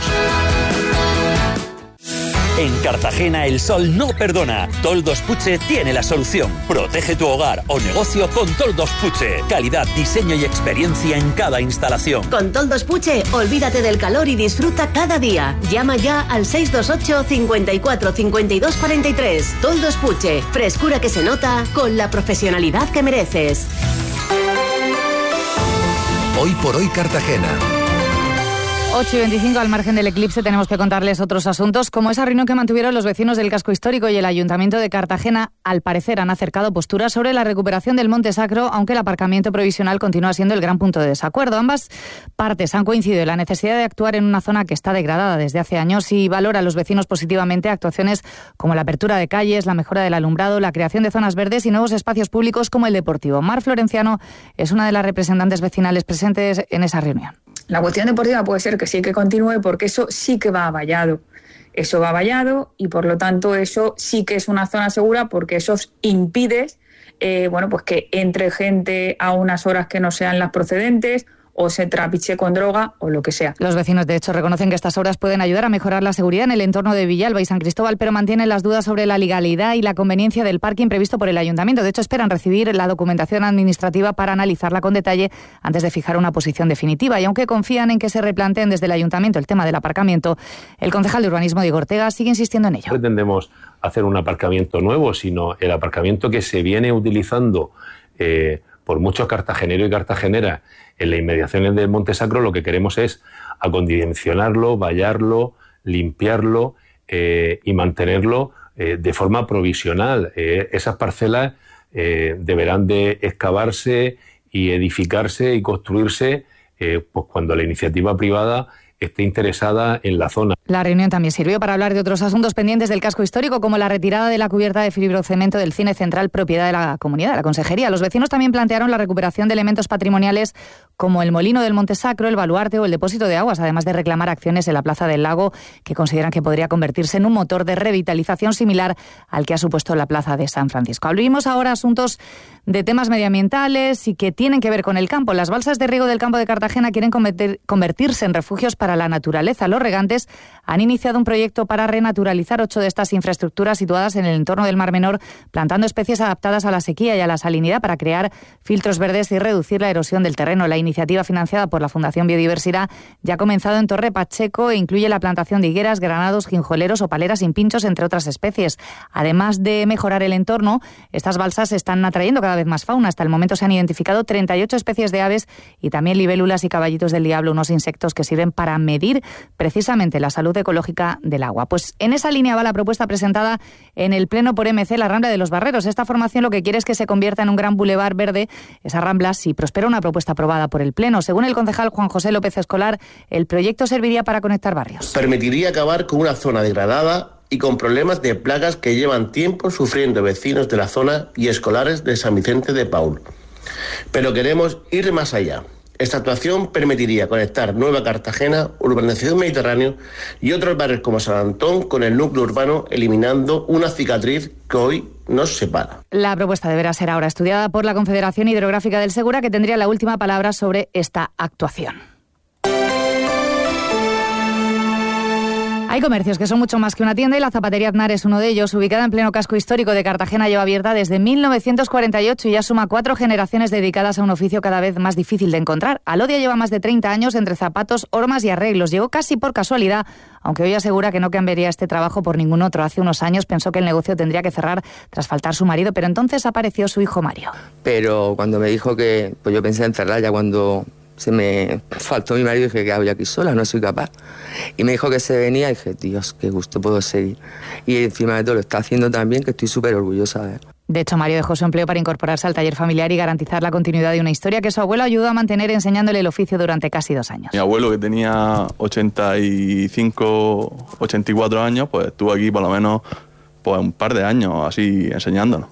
[SPEAKER 19] En Cartagena el sol no perdona. Toldos Puche tiene la solución. Protege tu hogar o negocio con Toldos Puche. Calidad, diseño y experiencia en cada instalación.
[SPEAKER 20] Con Toldos Puche, olvídate del calor y disfruta cada día. Llama ya al seis dos ocho, cincuenta y cuatro, cincuenta y dos, cuarenta y tres. Toldos Puche, frescura que se nota con la profesionalidad que mereces.
[SPEAKER 21] Hoy por hoy Cartagena.
[SPEAKER 15] ocho y veinticinco, al margen del eclipse, tenemos que contarles otros asuntos, como esa reunión que mantuvieron los vecinos del casco histórico y el Ayuntamiento de Cartagena. Al parecer han acercado posturas sobre la recuperación del Monte Sacro, aunque el aparcamiento provisional continúa siendo el gran punto de desacuerdo. Ambas partes han coincidido en la necesidad de actuar en una zona que está degradada desde hace años y valora a los vecinos positivamente actuaciones como la apertura de calles, la mejora del alumbrado, la creación de zonas verdes y nuevos espacios públicos como el deportivo. Mar Florenciano es una de las representantes vecinales presentes en esa reunión.
[SPEAKER 22] La cuestión deportiva puede ser que sí que continúe porque eso sí que va a vallado. Eso va a vallado y por lo tanto eso sí que es una zona segura porque eso impide eh, bueno, pues que entre gente a unas horas que no sean las procedentes o se trapiche con droga o lo que sea.
[SPEAKER 15] Los vecinos, de hecho, reconocen que estas obras pueden ayudar a mejorar la seguridad en el entorno de Villalba y San Cristóbal, pero mantienen las dudas sobre la legalidad y la conveniencia del parking previsto por el Ayuntamiento. De hecho, esperan recibir la documentación administrativa para analizarla con detalle antes de fijar una posición definitiva. Y aunque confían en que se replanteen desde el Ayuntamiento el tema del aparcamiento, el concejal de urbanismo, Diego Ortega, sigue insistiendo en ello.
[SPEAKER 23] No pretendemos hacer un aparcamiento nuevo, sino el aparcamiento que se viene utilizando eh, por muchos cartageneros y cartageneras en las inmediaciones del Monte Sacro. Lo que queremos es acondicionarlo, vallarlo, limpiarlo eh, y mantenerlo eh, de forma provisional. Eh, esas parcelas eh, deberán de excavarse y edificarse y construirse eh, pues cuando la iniciativa privada esté interesada en la zona.
[SPEAKER 15] La reunión también sirvió para hablar de otros asuntos pendientes del casco histórico, como la retirada de la cubierta de fibrocemento del cine central, propiedad de la comunidad, de la Consejería. Los vecinos también plantearon la recuperación de elementos patrimoniales como el molino del Monte Sacro, el baluarte o el depósito de aguas, además de reclamar acciones en la Plaza del Lago, que consideran que podría convertirse en un motor de revitalización similar al que ha supuesto la Plaza de San Francisco. Abrimos ahora asuntos de temas medioambientales y que tienen que ver con el campo. Las balsas de riego del campo de Cartagena quieren convertir, convertirse en refugios para la naturaleza. Los regantes han iniciado un proyecto para renaturalizar ocho de estas infraestructuras situadas en el entorno del Mar Menor, plantando especies adaptadas a la sequía y a la salinidad para crear filtros verdes y reducir la erosión del terreno. La iniciativa, financiada por la Fundación Biodiversidad, ya ha comenzado en Torre Pacheco e incluye la plantación de higueras, granados, ginjoleros o paleras sin pinchos, entre otras especies. Además de mejorar el entorno, estas balsas están atrayendo cada vez más fauna. Hasta el momento se han identificado treinta y ocho especies de aves y también libélulas y caballitos del diablo, unos insectos que sirven para medir precisamente la salud ecológica del agua. Pues en esa línea va la propuesta presentada en el Pleno por M C, la Rambla de los Barreros. Esta formación lo que quiere es que se convierta en un gran bulevar verde esa rambla si prospera una propuesta aprobada por el Pleno. Según el concejal Juan José López Escolar, el proyecto serviría para conectar barrios.
[SPEAKER 25] Permitiría acabar con una zona degradada y con problemas de plagas que llevan tiempo sufriendo vecinos de la zona y escolares de San Vicente de Paúl. Pero queremos ir más allá. Esta actuación permitiría conectar Nueva Cartagena, Urbanización Mediterráneo y otros barrios como San Antón con el núcleo urbano, eliminando una cicatriz que hoy nos separa.
[SPEAKER 15] La propuesta deberá ser ahora estudiada por la Confederación Hidrográfica del Segura, que tendría la última palabra sobre esta actuación. Hay comercios que son mucho más que una tienda y la zapatería Aznar es uno de ellos. Ubicada en pleno casco histórico de Cartagena, lleva abierta desde mil novecientos cuarenta y ocho y ya suma cuatro generaciones dedicadas a un oficio cada vez más difícil de encontrar. Alodia lleva más de treinta años entre zapatos, hormas y arreglos. Llegó casi por casualidad, aunque hoy asegura que no cambiaría este trabajo por ningún otro. Hace unos años pensó que el negocio tendría que cerrar tras faltar su marido, pero entonces apareció su hijo Mario.
[SPEAKER 3] Pero cuando me dijo que, pues yo pensé en cerrar ya cuando se me faltó mi marido, dije que hago yo aquí sola, no soy capaz. Y me dijo que se venía y dije, Dios, qué gusto puedo seguir. Y encima de todo lo está haciendo también, que estoy súper orgullosa de él.
[SPEAKER 15] De hecho, Mario dejó su empleo para incorporarse al taller familiar y garantizar la continuidad de una historia que su abuelo ayudó a mantener enseñándole el oficio durante casi dos años.
[SPEAKER 5] Mi abuelo, que tenía ochenta y cinco, ochenta y cuatro años, pues estuvo aquí por lo menos pues, un par de años así enseñándonos.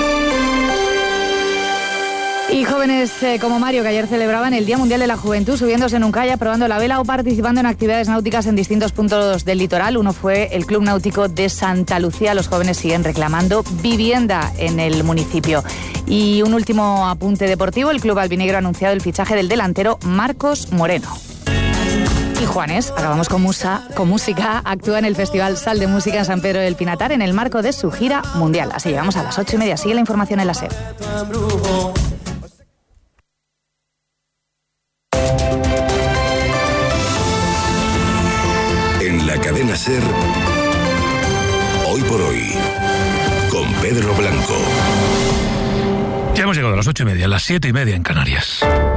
[SPEAKER 15] Y jóvenes eh, como Mario, que ayer celebraban el Día Mundial de la Juventud, subiéndose en un kayak, probando la vela o participando en actividades náuticas en distintos puntos del litoral. Uno fue el Club Náutico de Santa Lucía. Los jóvenes siguen reclamando vivienda en el municipio. Y un último apunte deportivo. El Club Albinegro ha anunciado el fichaje del delantero Marcos Moreno. Y Juanes, acabamos con, musa, con música, actúa en el Festival Sal de Música en San Pedro del Pinatar en el marco de su gira mundial. Así llegamos a las ocho y media. Sigue la información en la SER.
[SPEAKER 21] En la cadena SER, hoy por hoy, con Pedro Blanco.
[SPEAKER 2] Ya hemos llegado a las ocho y media, a las siete y media en Canarias.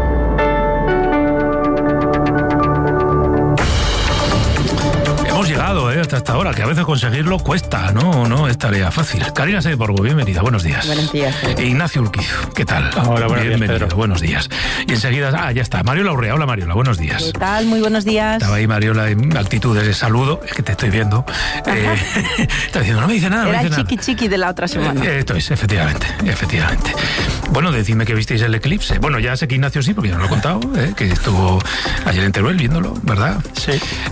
[SPEAKER 2] Hemos llegado eh, hasta esta hora, que a veces conseguirlo cuesta, no, no es tarea fácil. Karina Saiborgo, bienvenida, buenos días.
[SPEAKER 6] Buenos días.
[SPEAKER 2] E Ignacio Urquizo, ¿qué tal?
[SPEAKER 6] Hola, buenos días,
[SPEAKER 2] bienvenido,
[SPEAKER 6] Pedro.
[SPEAKER 2] Buenos días. Y enseguida, ah, ya está, Mariola Urrea, hola Mariola, buenos días.
[SPEAKER 6] ¿Qué tal? Muy buenos días.
[SPEAKER 2] Estaba ahí Mariola en actitudes de saludo, es que te estoy viendo. Eh, está diciendo, no me dice nada, no
[SPEAKER 6] Era
[SPEAKER 2] me dice
[SPEAKER 6] el chiqui
[SPEAKER 2] nada.
[SPEAKER 6] chiqui de la otra semana.
[SPEAKER 2] Eh, esto es, efectivamente, efectivamente. Bueno, decidme que visteis el eclipse. Bueno, ya sé que Ignacio sí, porque ya nos lo he contado, eh, que estuvo ayer en Teruel viéndolo, ¿verdad?
[SPEAKER 6] Sí.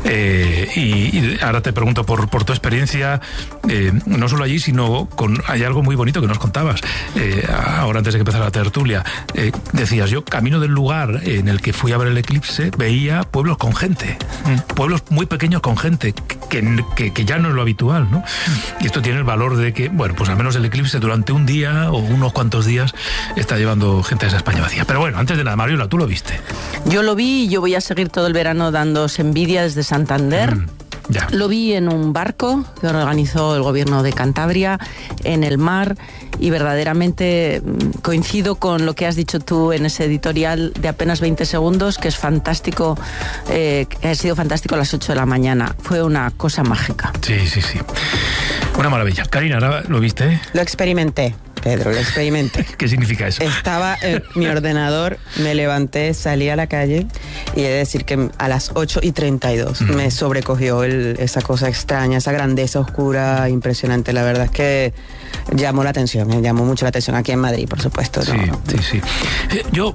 [SPEAKER 2] Eh, y, y ahora te pregunto por, por tu experiencia, eh, no solo allí, sino con hay algo muy bonito que nos contabas. Eh, ahora, antes de que empezara la tertulia, eh, decías, yo camino del lugar en el que fui a ver el eclipse, veía pueblos con gente, mm. pueblos muy pequeños con gente, que, que, que ya no es lo habitual, ¿no? Y esto tiene el valor de que, bueno, pues al menos el eclipse durante un día o unos cuantos días está llevando gente a esa España vacía. Pero bueno, antes de nada, Mariola, tú lo viste.
[SPEAKER 6] Yo lo vi y yo voy a seguir todo el verano dándos envidia desde Santander. Mm.
[SPEAKER 2] Ya.
[SPEAKER 6] Lo vi en un barco que organizó el gobierno de Cantabria, en el mar, y verdaderamente coincido con lo que has dicho tú en ese editorial de apenas veinte segundos, que es fantástico, eh, que ha sido fantástico a las ocho de la mañana. Fue una cosa mágica.
[SPEAKER 2] Sí, sí, sí. Una maravilla. Karina, ¿lo viste?
[SPEAKER 7] Lo experimenté. Pedro, lo experimenté.
[SPEAKER 2] ¿Qué significa eso?
[SPEAKER 7] Estaba en mi ordenador, me levanté, salí a la calle y he de decir que a las ocho y treinta y dos mm. me sobrecogió el, esa cosa extraña, esa grandeza oscura, impresionante. La verdad es que llamó la atención, eh, llamó mucho la atención aquí en Madrid, por supuesto.
[SPEAKER 2] Sí,
[SPEAKER 7] ¿no?
[SPEAKER 2] sí, sí. Eh, yo...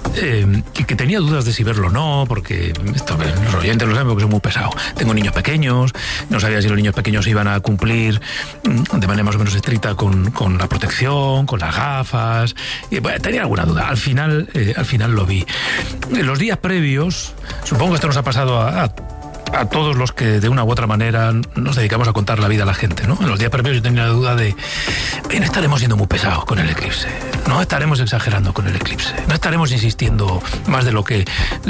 [SPEAKER 2] Eh, que tenía dudas de si verlo o no, porque esto, los oyentes lo saben porque soy muy pesado. Tengo niños pequeños, no sabía si los niños pequeños iban a cumplir de manera más o menos estricta con, con la protección, con las gafas. Y, bueno, tenía alguna duda. Al final, eh, al final lo vi. En los días previos, supongo que esto nos ha pasado a, a a todos los que de una u otra manera nos dedicamos a contar la vida a la gente, ¿no? En los días previos yo tenía la duda de, no estaremos siendo muy pesados con el eclipse, no estaremos exagerando con el eclipse, no estaremos insistiendo más de lo que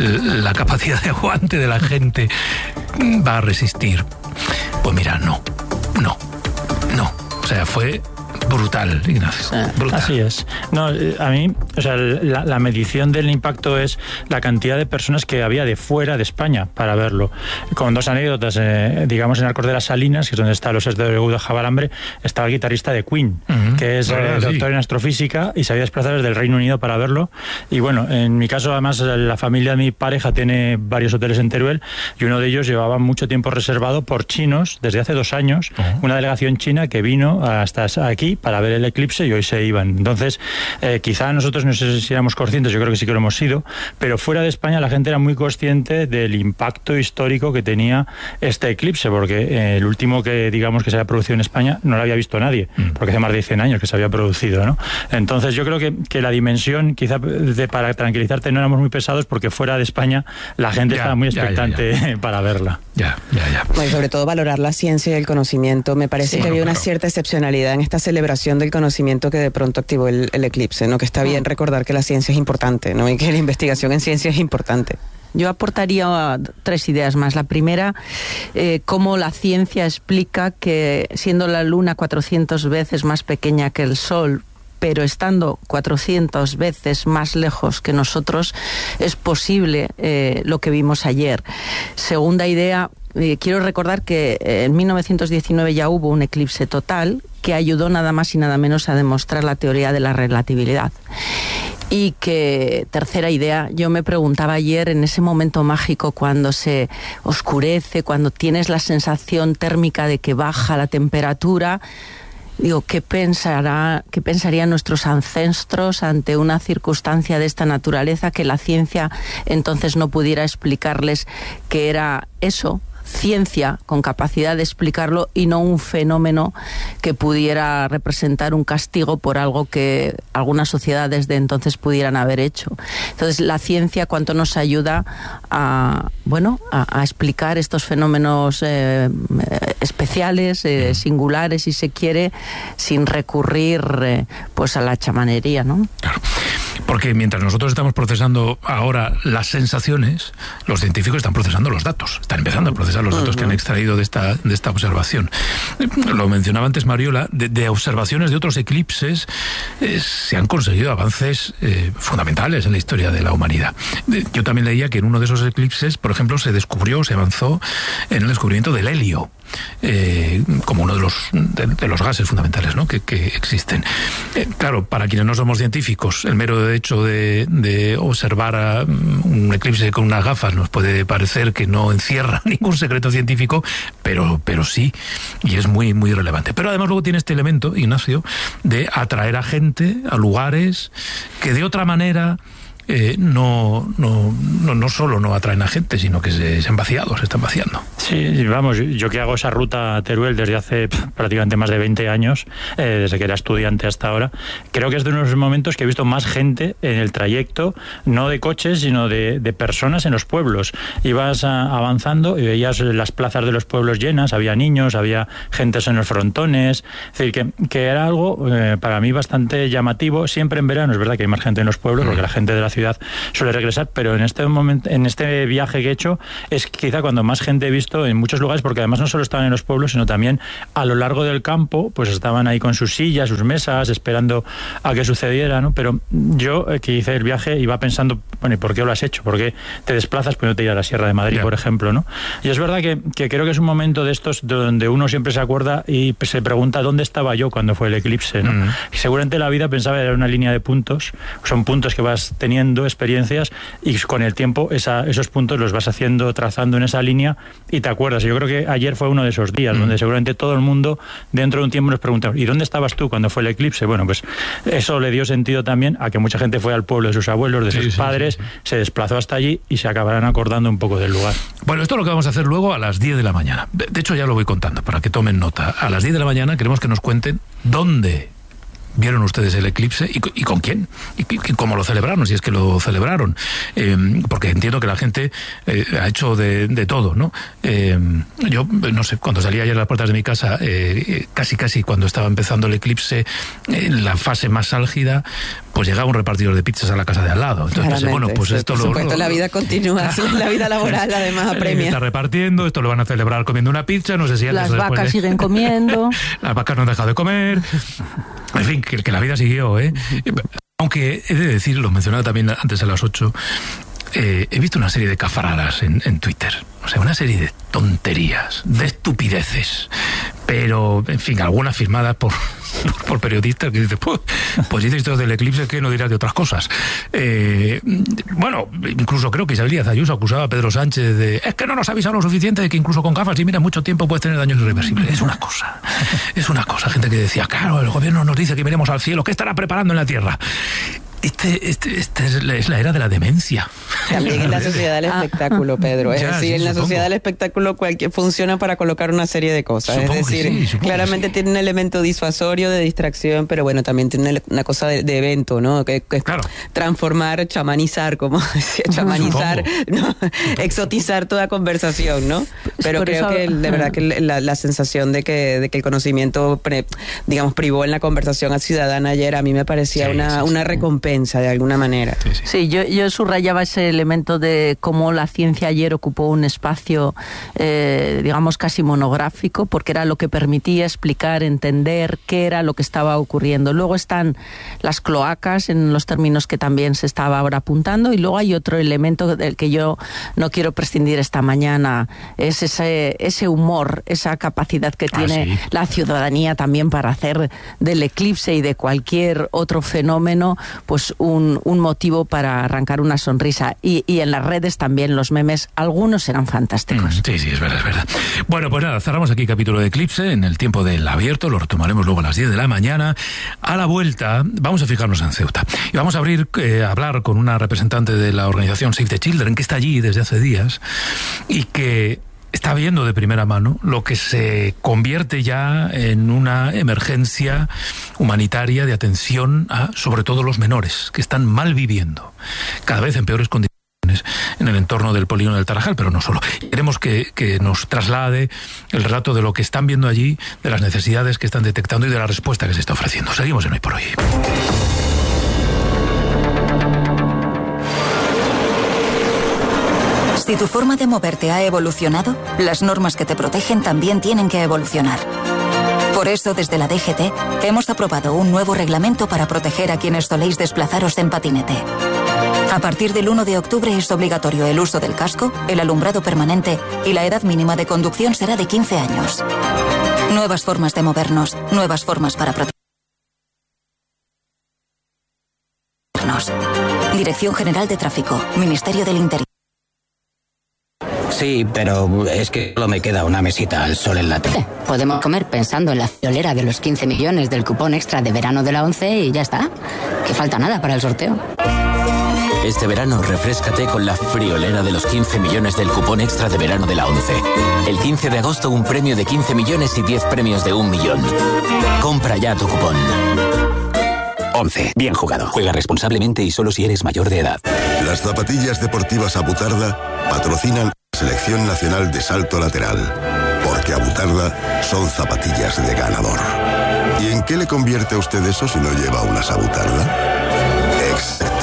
[SPEAKER 2] la capacidad de aguante de la gente va a resistir. Pues mira, no, no, no, o sea, fue brutal, Ignacio. Brutal.
[SPEAKER 8] Así es. No, a mí, o sea, la, la medición del impacto es la cantidad de personas que había de fuera de España para verlo. Con dos anécdotas, eh, digamos, en Arcos de las Salinas, que es donde está los de de Jabalambre, estaba el guitarrista de Queen, uh-huh. que es eh, doctor sí. en astrofísica y se había desplazado desde el Reino Unido para verlo. Y bueno, en mi caso, además, la familia de mi pareja tiene varios hoteles en Teruel y uno de ellos llevaba mucho tiempo reservado por chinos desde hace dos años, uh-huh. una delegación china que vino hasta aquí para ver el eclipse y hoy se iban. Entonces, eh, quizá nosotros no sé si éramos conscientes, yo creo que sí que lo hemos sido, pero fuera de España la gente era muy consciente del impacto histórico que tenía este eclipse, porque eh, el último que digamos que se había producido en España no lo había visto nadie, mm. porque hace más de cien años que se había producido, ¿no? Entonces yo creo que, que la dimensión, quizá de, para tranquilizarte, no éramos muy pesados porque fuera de España la gente ya, estaba muy expectante ya, ya, ya. para verla.
[SPEAKER 2] Ya, ya, ya.
[SPEAKER 7] Bueno, y sobre todo valorar la ciencia y el conocimiento. Me parece sí, que bueno, había una claro. cierta excepcionalidad en esta celebración del conocimiento que de pronto activó el, el eclipse, ¿no? Que está bien recordar que la ciencia es importante, ¿no? Y que la investigación en ciencia es importante.
[SPEAKER 6] Yo aportaría tres ideas más. La primera, eh, cómo la ciencia explica que siendo la Luna cuatrocientas veces más pequeña que el Sol, pero estando cuatrocientas veces más lejos que nosotros, es posible eh, lo que vimos ayer. Segunda idea, eh, quiero recordar que en mil novecientos diecinueve ya hubo un eclipse total que ayudó nada más y nada menos a demostrar la teoría de la relatividad. Y que, tercera idea, yo me preguntaba ayer en ese momento mágico cuando se oscurece, cuando tienes la sensación térmica de que baja la temperatura, digo, ¿qué pensará, qué pensarían nuestros ancestros ante una circunstancia de esta naturaleza que la ciencia entonces no pudiera explicarles que era eso? Ciencia con capacidad de explicarlo y no un fenómeno que pudiera representar un castigo por algo que algunas sociedades de entonces pudieran haber hecho. Entonces, la ciencia cuánto nos ayuda a, bueno, a, a explicar estos fenómenos eh, especiales, eh, singulares, si se quiere, sin recurrir eh, pues a la chamanería, ¿no?
[SPEAKER 2] Claro. Porque mientras nosotros estamos procesando ahora las sensaciones, los científicos están procesando los datos, están empezando a procesar los datos uh-huh. que han extraído de esta, de esta observación. Lo mencionaba antes Mariola, de, de observaciones de otros eclipses eh, se han conseguido avances eh, fundamentales en la historia de la humanidad. Yo también leía que en uno de esos eclipses, por ejemplo, se descubrió, se avanzó en el descubrimiento del helio. Eh, como uno de los de, de los gases fundamentales, ¿no? que, que existen. Eh, claro, para quienes no somos científicos, el mero hecho de, de observar a un eclipse con unas gafas nos puede parecer que no encierra ningún secreto científico, pero, pero sí, y es muy, muy relevante. Pero además luego tiene este elemento, Ignacio, de atraer a gente, a lugares que de otra manera Eh, no, no, no, no solo no atraen a gente, sino que se, se han vaciado, se están vaciando.
[SPEAKER 8] Sí, vamos, yo que hago esa ruta a Teruel desde hace pff, prácticamente más de veinte años, eh, desde que era estudiante hasta ahora, creo que es de unos momentos que he visto más gente en el trayecto, no de coches, sino de, de personas en los pueblos. Ibas a, avanzando y veías las plazas de los pueblos llenas, había niños, había gentes en los frontones, es decir, que, que era algo eh, para mí bastante llamativo. Siempre en verano es verdad que hay más gente en los pueblos, porque la gente de la ciudad suele regresar, pero en este momento, en este viaje que he hecho, es quizá cuando más gente he visto en muchos lugares, porque además no solo estaban en los pueblos, sino también a lo largo del campo, pues estaban ahí con sus sillas, sus mesas, esperando a que sucediera, ¿no? Pero yo, eh, que hice el viaje, iba pensando, bueno, ¿y por qué lo has hecho? ¿Por qué te desplazas pues no te ir a la Sierra de Madrid, yeah. por ejemplo, ¿no? Y es verdad que, que creo que es un momento de estos donde uno siempre se acuerda y se pregunta ¿dónde estaba yo cuando fue el eclipse, ¿no? Mm. Y seguramente la vida pensaba era una línea de puntos, son puntos que vas teniendo, experiencias, y con el tiempo esa, esos puntos los vas haciendo, trazando en esa línea y te acuerdas. Yo creo que ayer fue uno de esos días mm. donde seguramente todo el mundo dentro de un tiempo nos preguntaba ¿y dónde estabas tú cuando fue el eclipse? Bueno, pues eso le dio sentido también a que mucha gente fue al pueblo de sus abuelos, de sí, sus sí, padres, sí, sí. se desplazó hasta allí y se acabarán acordando un poco del lugar.
[SPEAKER 2] Bueno, esto es lo que vamos a hacer luego a las diez de la mañana. De, de hecho ya lo voy contando para que tomen nota. A las diez de la mañana queremos que nos cuenten dónde vieron ustedes el eclipse y, y con quién y, y cómo lo celebraron, si es que lo celebraron, eh, porque entiendo que la gente eh, ha hecho de, de todo, ¿no? Eh, yo no sé, cuando salía ayer a las puertas de mi casa, eh, casi casi cuando estaba empezando el eclipse, en la fase más álgida, pues llegaba un repartidor de pizzas a la casa de al lado. Entonces pensé, bueno, pues esto
[SPEAKER 7] por
[SPEAKER 2] lo,
[SPEAKER 7] supuesto,
[SPEAKER 2] lo,
[SPEAKER 7] la vida continúa, la vida laboral además apremia.
[SPEAKER 2] Está repartiendo, esto lo van a celebrar comiendo una pizza, no sé si
[SPEAKER 6] las vacas de... siguen comiendo.
[SPEAKER 2] Las vacas no han dejado de comer. En fin, que, que la vida siguió, ¿eh? Aunque he de decir, lo mencionaba también antes a las ocho, eh, he visto una serie de cafaradas en, en Twitter. O sea, una serie de tonterías, de estupideces, pero, en fin, algunas firmadas por, por periodistas que dicen, pues, pues dices esto del eclipse, que no dirás de otras cosas. Eh, bueno, incluso creo que Isabel Díaz Ayuso acusaba a Pedro Sánchez de, es que no nos ha avisado lo suficiente de que incluso con gafas y mira mucho tiempo puedes tener daños irreversibles. Es una cosa, es una cosa. Gente que decía, claro, el gobierno nos dice que miremos al cielo, ¿qué estará preparando en la tierra? Este, este, este es, la, es la era de la demencia.
[SPEAKER 7] También en la sociedad del espectáculo, Pedro. Es
[SPEAKER 2] Ya,
[SPEAKER 7] decir,
[SPEAKER 2] sí,
[SPEAKER 7] en la
[SPEAKER 2] supongo.
[SPEAKER 7] sociedad del espectáculo cualquier, funciona para colocar una serie de cosas.
[SPEAKER 2] Supongo
[SPEAKER 7] es decir,
[SPEAKER 2] que sí, supongo
[SPEAKER 7] claramente
[SPEAKER 2] que sí.
[SPEAKER 7] tiene un elemento disuasorio de distracción, pero bueno, también tiene una cosa de, de evento, ¿no? Que, que
[SPEAKER 2] claro.
[SPEAKER 7] Transformar, chamanizar, como decía, chamanizar, ¿no? Exotizar toda conversación, ¿no? Pero
[SPEAKER 6] Por
[SPEAKER 7] creo
[SPEAKER 6] eso-
[SPEAKER 7] que de verdad que la, la sensación de que, de que el conocimiento, pre- digamos, privó en la conversación ciudadana ayer, a mí me parecía
[SPEAKER 6] Sí,
[SPEAKER 7] una,
[SPEAKER 6] sí, sí.
[SPEAKER 7] una recompensa de alguna manera.
[SPEAKER 6] Sí, yo, yo subrayaba ese elemento de cómo la ciencia ayer ocupó un espacio, eh, digamos, casi monográfico, porque era lo que permitía explicar, entender qué era lo que estaba ocurriendo. Luego están las cloacas, en los términos que también se estaba ahora apuntando, y luego hay otro elemento del que yo no quiero prescindir esta mañana, es ese, ese humor, esa capacidad que
[SPEAKER 2] Ah,
[SPEAKER 6] tiene
[SPEAKER 2] sí.
[SPEAKER 6] la ciudadanía también para hacer del eclipse y de cualquier otro fenómeno pues un, un motivo para arrancar una sonrisa. Y, y en las redes también los memes, algunos eran fantásticos.
[SPEAKER 2] Mm, sí, sí, es verdad, es verdad. Bueno, pues nada, cerramos aquí capítulo de Eclipse en el tiempo del abierto, lo retomaremos luego a las diez de la mañana. A la vuelta vamos a fijarnos en Ceuta y vamos a abrir, eh, a hablar con una representante de la organización Save the Children, que está allí desde hace días y que está viendo de primera mano lo que se convierte ya en una emergencia humanitaria de atención a, sobre todo, los menores, que están mal viviendo, cada vez en peores condiciones en el entorno del polígono del Tarajal, pero no solo. Queremos que, que nos traslade el relato de lo que están viendo allí, de las necesidades que están detectando y de la respuesta que se está ofreciendo. Seguimos en Hoy por Hoy.
[SPEAKER 1] Si tu forma de moverte ha evolucionado, las normas que te protegen también tienen que evolucionar. Por eso, desde la D G T, hemos aprobado un nuevo reglamento para proteger a quienes soléis desplazaros en patinete. A partir del uno de octubre es obligatorio el uso del casco, el alumbrado permanente y la edad mínima de conducción será de quince años. Nuevas formas de movernos, nuevas formas para protegernos. Dirección General de Tráfico, Ministerio del Interior.
[SPEAKER 9] Sí, pero es que solo me queda una mesita al sol en la tele.
[SPEAKER 11] Podemos comer pensando en la friolera de los quince millones del cupón extra de verano de la ONCE y ya está. Que falta nada para el sorteo.
[SPEAKER 9] Este verano refréscate con la friolera de los quince millones del cupón extra de verano de la ONCE. El quince de agosto un premio de quince millones y diez premios de un millón. Compra ya tu cupón.
[SPEAKER 11] ONCE. Bien jugado. Juega responsablemente y solo si eres mayor de edad.
[SPEAKER 21] Las zapatillas deportivas Abutarda patrocinan la Selección Nacional de Salto Lateral, porque Abutarda son zapatillas de ganador. ¿Y en qué le convierte a usted eso si no lleva unas Abutarda? Exacto.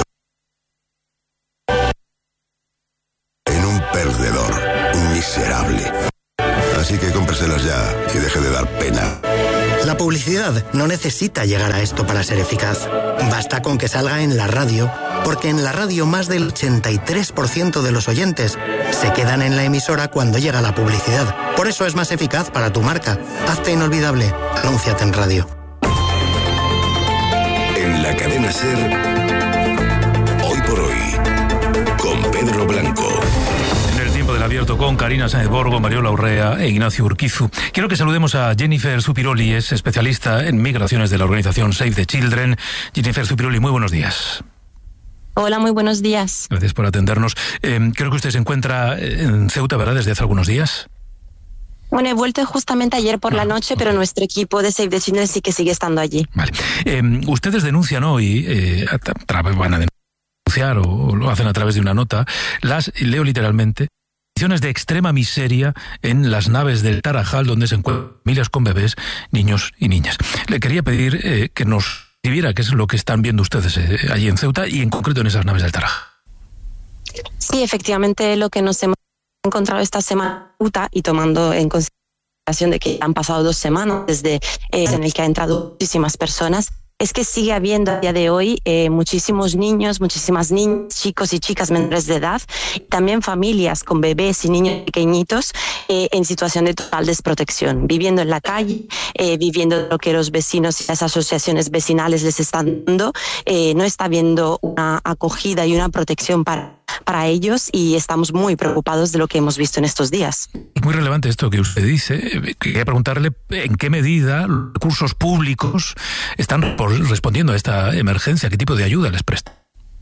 [SPEAKER 21] En un perdedor, un miserable. Así que cómpreselas ya y deje de dar pena.
[SPEAKER 13] La publicidad no necesita llegar a esto para ser eficaz. Basta con que salga en la radio, porque en la radio más del ochenta y tres por ciento de los oyentes se quedan en la emisora cuando llega la publicidad. Por eso es más eficaz para tu marca. Hazte inolvidable. Anúnciate en radio.
[SPEAKER 21] En la cadena SER, Hoy por Hoy, con Pedro Blanco.
[SPEAKER 2] Del abierto con Karina Sáenz Borgo, Mariola Urrea e Ignacio Urquizu. Quiero que saludemos a Jennifer Zupiroli, es especialista en migraciones de la organización Save the Children. Jennifer Zupiroli, muy buenos días.
[SPEAKER 14] Hola, muy buenos días.
[SPEAKER 2] Gracias por atendernos. Eh, creo que usted se encuentra en Ceuta, ¿verdad?, desde hace algunos días.
[SPEAKER 14] Bueno, he vuelto justamente ayer por la noche, pero nuestro equipo de Save the Children sí que sigue estando allí.
[SPEAKER 2] Vale. Eh, ustedes denuncian hoy, eh, a tra- van a denunciar o, o lo hacen a través de una nota, las, leo literalmente, condiciones de extrema miseria en las naves del Tarajal, donde se encuentran familias con bebés, niños y niñas. Le quería pedir eh, que nos escribiera qué es lo que están viendo ustedes eh, allí en Ceuta y en concreto en esas naves del Tarajal.
[SPEAKER 14] Sí, efectivamente, lo que nos hemos encontrado esta semana y tomando en consideración de que han pasado dos semanas desde eh, en el que han entrado muchísimas personas, es que sigue habiendo a día de hoy eh, muchísimos niños, muchísimas niñas, chicos y chicas menores de edad, y también familias con bebés y niños pequeñitos eh, en situación de total desprotección, viviendo en la calle, eh, viviendo lo que los vecinos y las asociaciones vecinales les están dando. Eh, no está habiendo una acogida y una protección para, para ellos, y estamos muy preocupados de lo que hemos visto en estos días.
[SPEAKER 2] Es muy relevante esto que usted dice. Quería preguntarle en qué medida los recursos públicos están respondiendo a esta emergencia, qué tipo de ayuda les prestan.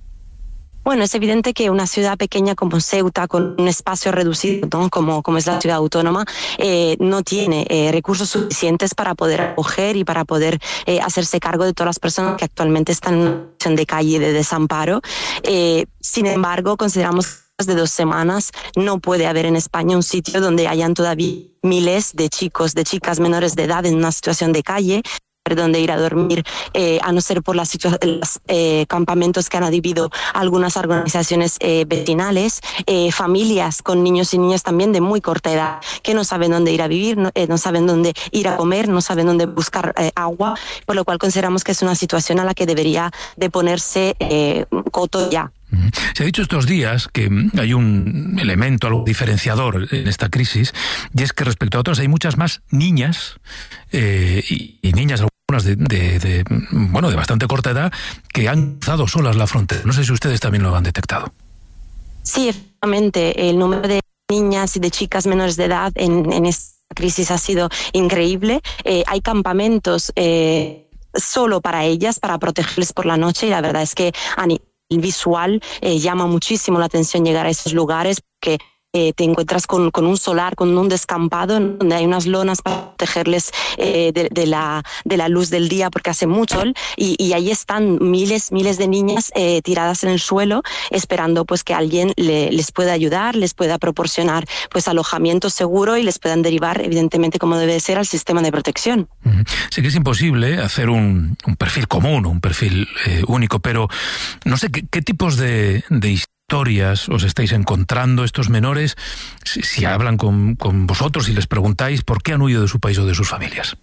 [SPEAKER 14] Bueno, es evidente que una ciudad pequeña como Ceuta, con un espacio reducido, ¿no? como, como es la ciudad autónoma, eh, no tiene eh, recursos suficientes para poder acoger y para poder eh, hacerse cargo de todas las personas que actualmente están en una situación de calle, de desamparo. Eh, sin embargo, consideramos que de dos semanas no puede haber en España un sitio donde hayan todavía miles de chicos, de chicas menores de edad en una situación de calle, donde ir a dormir, eh, a no ser por las los eh, campamentos que han adherido algunas organizaciones eh, vecinales, eh, familias con niños y niñas también de muy corta edad que no saben dónde ir a vivir, no, eh, no saben dónde ir a comer, no saben dónde buscar eh, agua, por lo cual consideramos que es una situación a la que debería de ponerse eh, coto ya.
[SPEAKER 2] Se ha dicho estos días que hay un elemento, algo diferenciador en esta crisis, y es que respecto a otras hay muchas más niñas eh, y, y niñas algunas de, de, de, bueno, de bastante corta edad que han cruzado solas la frontera. No sé si ustedes también lo han detectado.
[SPEAKER 14] Sí, efectivamente, el número de niñas y de chicas menores de edad en, en esta crisis ha sido increíble. Eh, hay campamentos eh, solo para ellas, para protegerles por la noche, y la verdad es que a nivel visual eh, llama muchísimo la atención llegar a esos lugares, porque eh, te encuentras con, con un solar, con un descampado donde hay unas lonas para protegerles eh, de, de, la, de la luz del día porque hace mucho sol, y, y ahí están miles, miles de niñas eh, tiradas en el suelo esperando pues que alguien le, les pueda ayudar, les pueda proporcionar pues alojamiento seguro y les puedan derivar evidentemente como debe ser al sistema de protección.
[SPEAKER 2] Uh-huh. Sé que es imposible hacer un, un perfil común, un perfil eh, único, pero no sé qué, qué tipos de, de historias os estáis encontrando estos menores, si, si hablan con, con vosotros y les preguntáis por qué han huido de su país o de sus familias.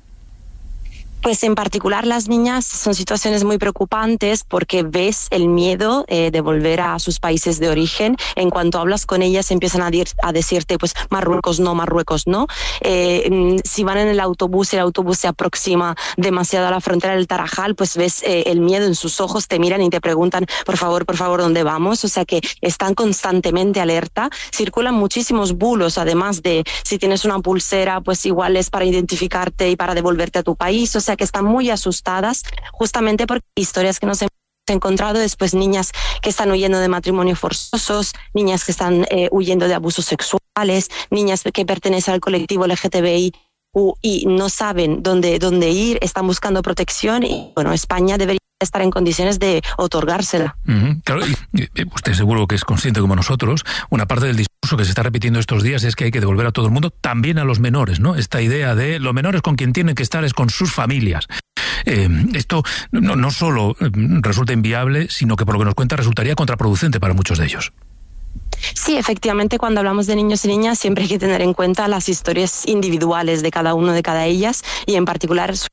[SPEAKER 14] Pues en particular las niñas son situaciones muy preocupantes porque ves el miedo eh, de volver a sus países de origen. En cuanto hablas con ellas empiezan a, dir, a decirte pues Marruecos no, Marruecos no. Eh, si van en el autobús y el autobús se aproxima demasiado a la frontera del Tarajal, pues ves eh, el miedo en sus ojos, te miran y te preguntan por favor, por favor, ¿dónde vamos? O sea que están constantemente alerta. Circulan muchísimos bulos, además de si tienes una pulsera, pues igual es para identificarte y para devolverte a tu país. O sea, que están muy asustadas justamente por historias que nos hemos encontrado después, niñas que están huyendo de matrimonios forzosos, niñas que están eh, huyendo de abusos sexuales, niñas que pertenecen al colectivo L G T B I y no saben dónde, dónde ir, están buscando protección y bueno, España debería estar en condiciones de otorgársela. Uh-huh.
[SPEAKER 2] Claro, y, y usted seguro que es consciente como nosotros, una parte del discurso que se está repitiendo estos días es que hay que devolver a todo el mundo, también a los menores, ¿no? Esta idea de los menores con quien tienen que estar es con sus familias. Eh, esto no, no solo resulta inviable, sino que por lo que nos cuenta resultaría contraproducente para muchos de ellos.
[SPEAKER 14] Sí, efectivamente, cuando hablamos de niños y niñas siempre hay que tener en cuenta las historias individuales de cada uno de cada ellas y en particular su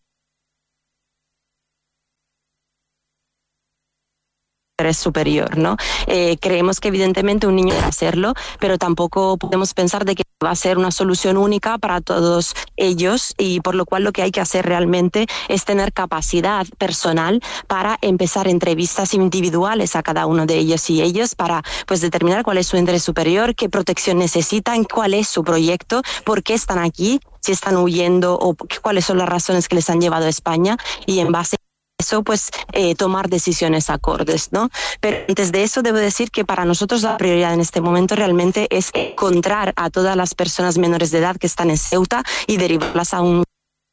[SPEAKER 14] interés superior, ¿no? Eh, creemos que evidentemente un niño debe hacerlo, pero tampoco podemos pensar de que va a ser una solución única para todos ellos y por lo cual lo que hay que hacer realmente es tener capacidad personal para empezar entrevistas individuales a cada uno de ellos y ellos para pues determinar cuál es su interés superior, qué protección necesitan, cuál es su proyecto, por qué están aquí, si están huyendo o cuáles son las razones que les han llevado a España y en base eso, pues, eh, tomar decisiones acordes, ¿no? Pero antes de eso, debo decir que para nosotros la prioridad en este momento realmente es encontrar a todas las personas menores de edad que están en Ceuta y derivarlas a un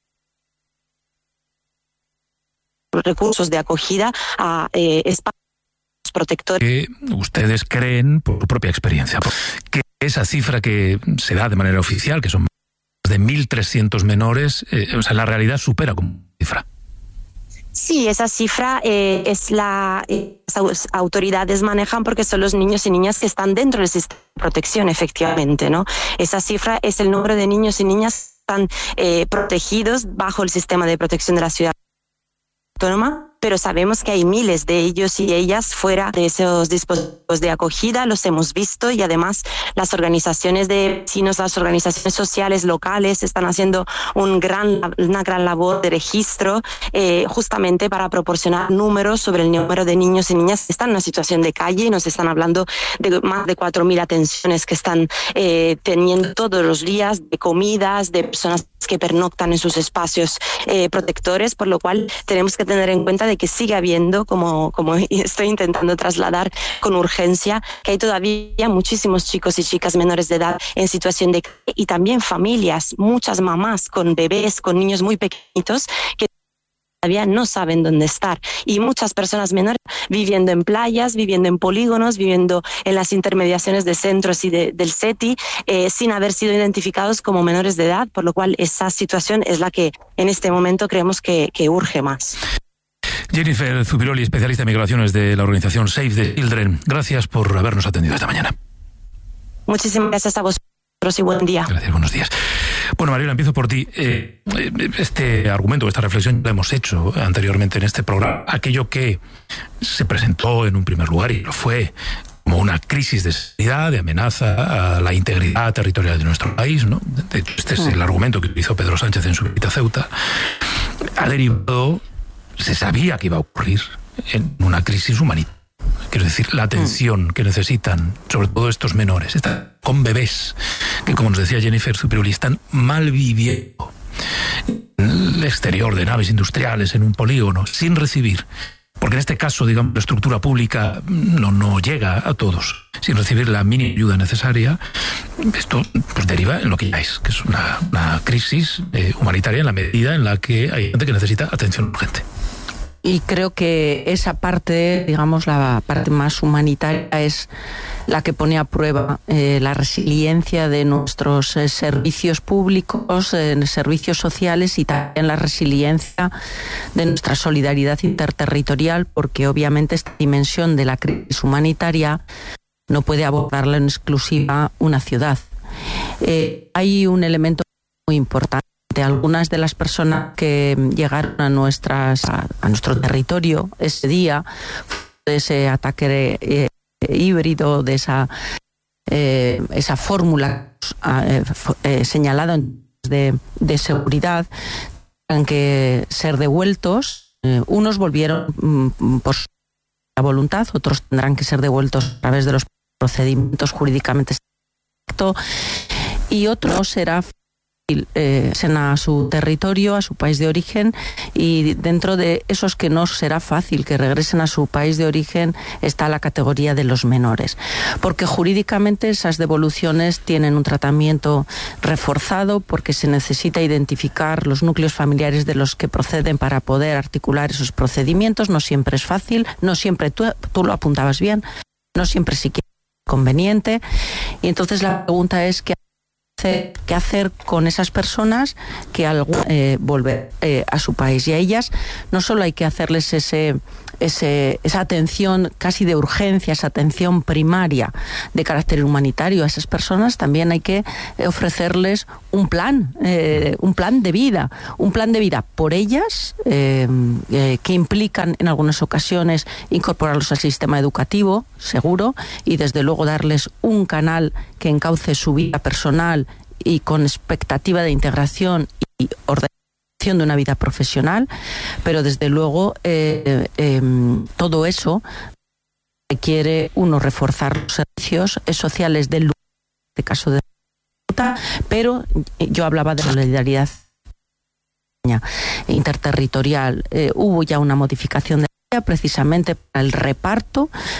[SPEAKER 14] recursos de acogida a eh, espacios protectores.
[SPEAKER 2] ¿Qué ustedes creen, por su propia experiencia, que esa cifra que se da de manera oficial, que son más de mil trescientos menores, eh, o sea, la realidad supera como cifra?
[SPEAKER 14] Sí, esa cifra eh, es la eh, las autoridades manejan porque son los niños y niñas que están dentro del sistema de protección, efectivamente, ¿no? Esa cifra es el número de niños y niñas que están eh, protegidos bajo el sistema de protección de la ciudad autónoma. pero sabemos que hay miles de ellos y ellas fuera de esos dispositivos de acogida, los hemos visto, y además las organizaciones de vecinos, las organizaciones sociales locales están haciendo un gran, una gran labor de registro eh, justamente para proporcionar números sobre el número de niños y niñas que están en una situación de calle. Nos están hablando de más de cuatro mil atenciones que están eh, teniendo todos los días, de comidas, de personas que pernoctan en sus espacios eh, protectores, por lo cual tenemos que tener en cuenta de que sigue habiendo, como, como estoy intentando trasladar con urgencia, que hay todavía muchísimos chicos y chicas menores de edad en situación de calle, y también familias, muchas mamás con bebés, con niños muy pequeñitos que todavía no saben dónde estar, y muchas personas menores viviendo en playas, viviendo en polígonos, viviendo en las intermediaciones de centros y de, del SETI eh, sin haber sido identificados como menores de edad, por lo cual esa situación es la que en este momento creemos que, que urge más.
[SPEAKER 2] Jennifer Zubiroli, especialista en migraciones de la organización Save the Children, gracias por habernos atendido esta mañana.
[SPEAKER 14] Muchísimas gracias a vosotros y buen día.
[SPEAKER 2] Gracias, buenos días. Bueno, Mariola, empiezo por ti. Eh, este argumento, esta reflexión la hemos hecho anteriormente en este programa. Aquello que se presentó en un primer lugar, y lo fue, como una crisis de seguridad, de amenaza a la integridad territorial de nuestro país, ¿no? De hecho, este es el argumento que utilizó Pedro Sánchez en su visita a Ceuta. Ha derivado, se sabía que iba a ocurrir, en una crisis humanitaria. Quiero decir, la atención que necesitan, sobre todo estos menores, están con bebés, que como nos decía Jennifer Zubiroli, están mal viviendo en el exterior de naves industriales, en un polígono, sin recibir, porque en este caso, digamos, la estructura pública no, no llega a todos, sin recibir la mínima ayuda necesaria. Esto pues deriva en lo que ya es, que es una, una crisis eh, humanitaria en la medida en la que hay gente que necesita atención urgente.
[SPEAKER 6] Y creo que esa parte, digamos, la parte más humanitaria es la que pone a prueba eh, la resiliencia de nuestros eh, servicios públicos, eh, servicios sociales, y también la resiliencia de nuestra solidaridad interterritorial, porque obviamente esta dimensión de la crisis humanitaria no puede abordarla en exclusiva una ciudad. Eh, hay un elemento muy importante. Algunas de las personas que llegaron a nuestras a, a nuestro territorio ese día, de ese ataque eh, híbrido, de esa eh, esa fórmula eh, eh, señalada de, de seguridad, tendrán que ser devueltos. Eh, unos volvieron mm, por su voluntad, otros tendrán que ser devueltos a través de los procedimientos jurídicamente correctos, y otro será Eh, a su territorio, a su país de origen, y dentro de esos que no será fácil que regresen a su país de origen está la categoría de los menores, porque jurídicamente esas devoluciones tienen un tratamiento reforzado, porque se necesita identificar los núcleos familiares de los que proceden para poder articular esos procedimientos. No siempre es fácil, no siempre, tú, tú lo apuntabas bien, no siempre siquiera es conveniente, y entonces la pregunta es que qué hacer con esas personas que al eh, volver eh, a su país, y a ellas no solo hay que hacerles ese, ese, esa atención casi de urgencia, esa atención primaria de carácter humanitario, a esas personas también hay que ofrecerles un plan, eh, un plan de vida, un plan de vida por ellas, eh, eh, que implican en algunas ocasiones incorporarlos al sistema educativo, seguro, y desde luego darles un canal que encauce su vida personal y con expectativa de integración y organización de una vida profesional, pero desde luego eh, eh, todo eso requiere, uno, reforzar los servicios sociales del lugar, en este caso de Ceuta, pero yo hablaba de la solidaridad interterritorial. Eh, hubo ya una modificación de precisamente para el reparto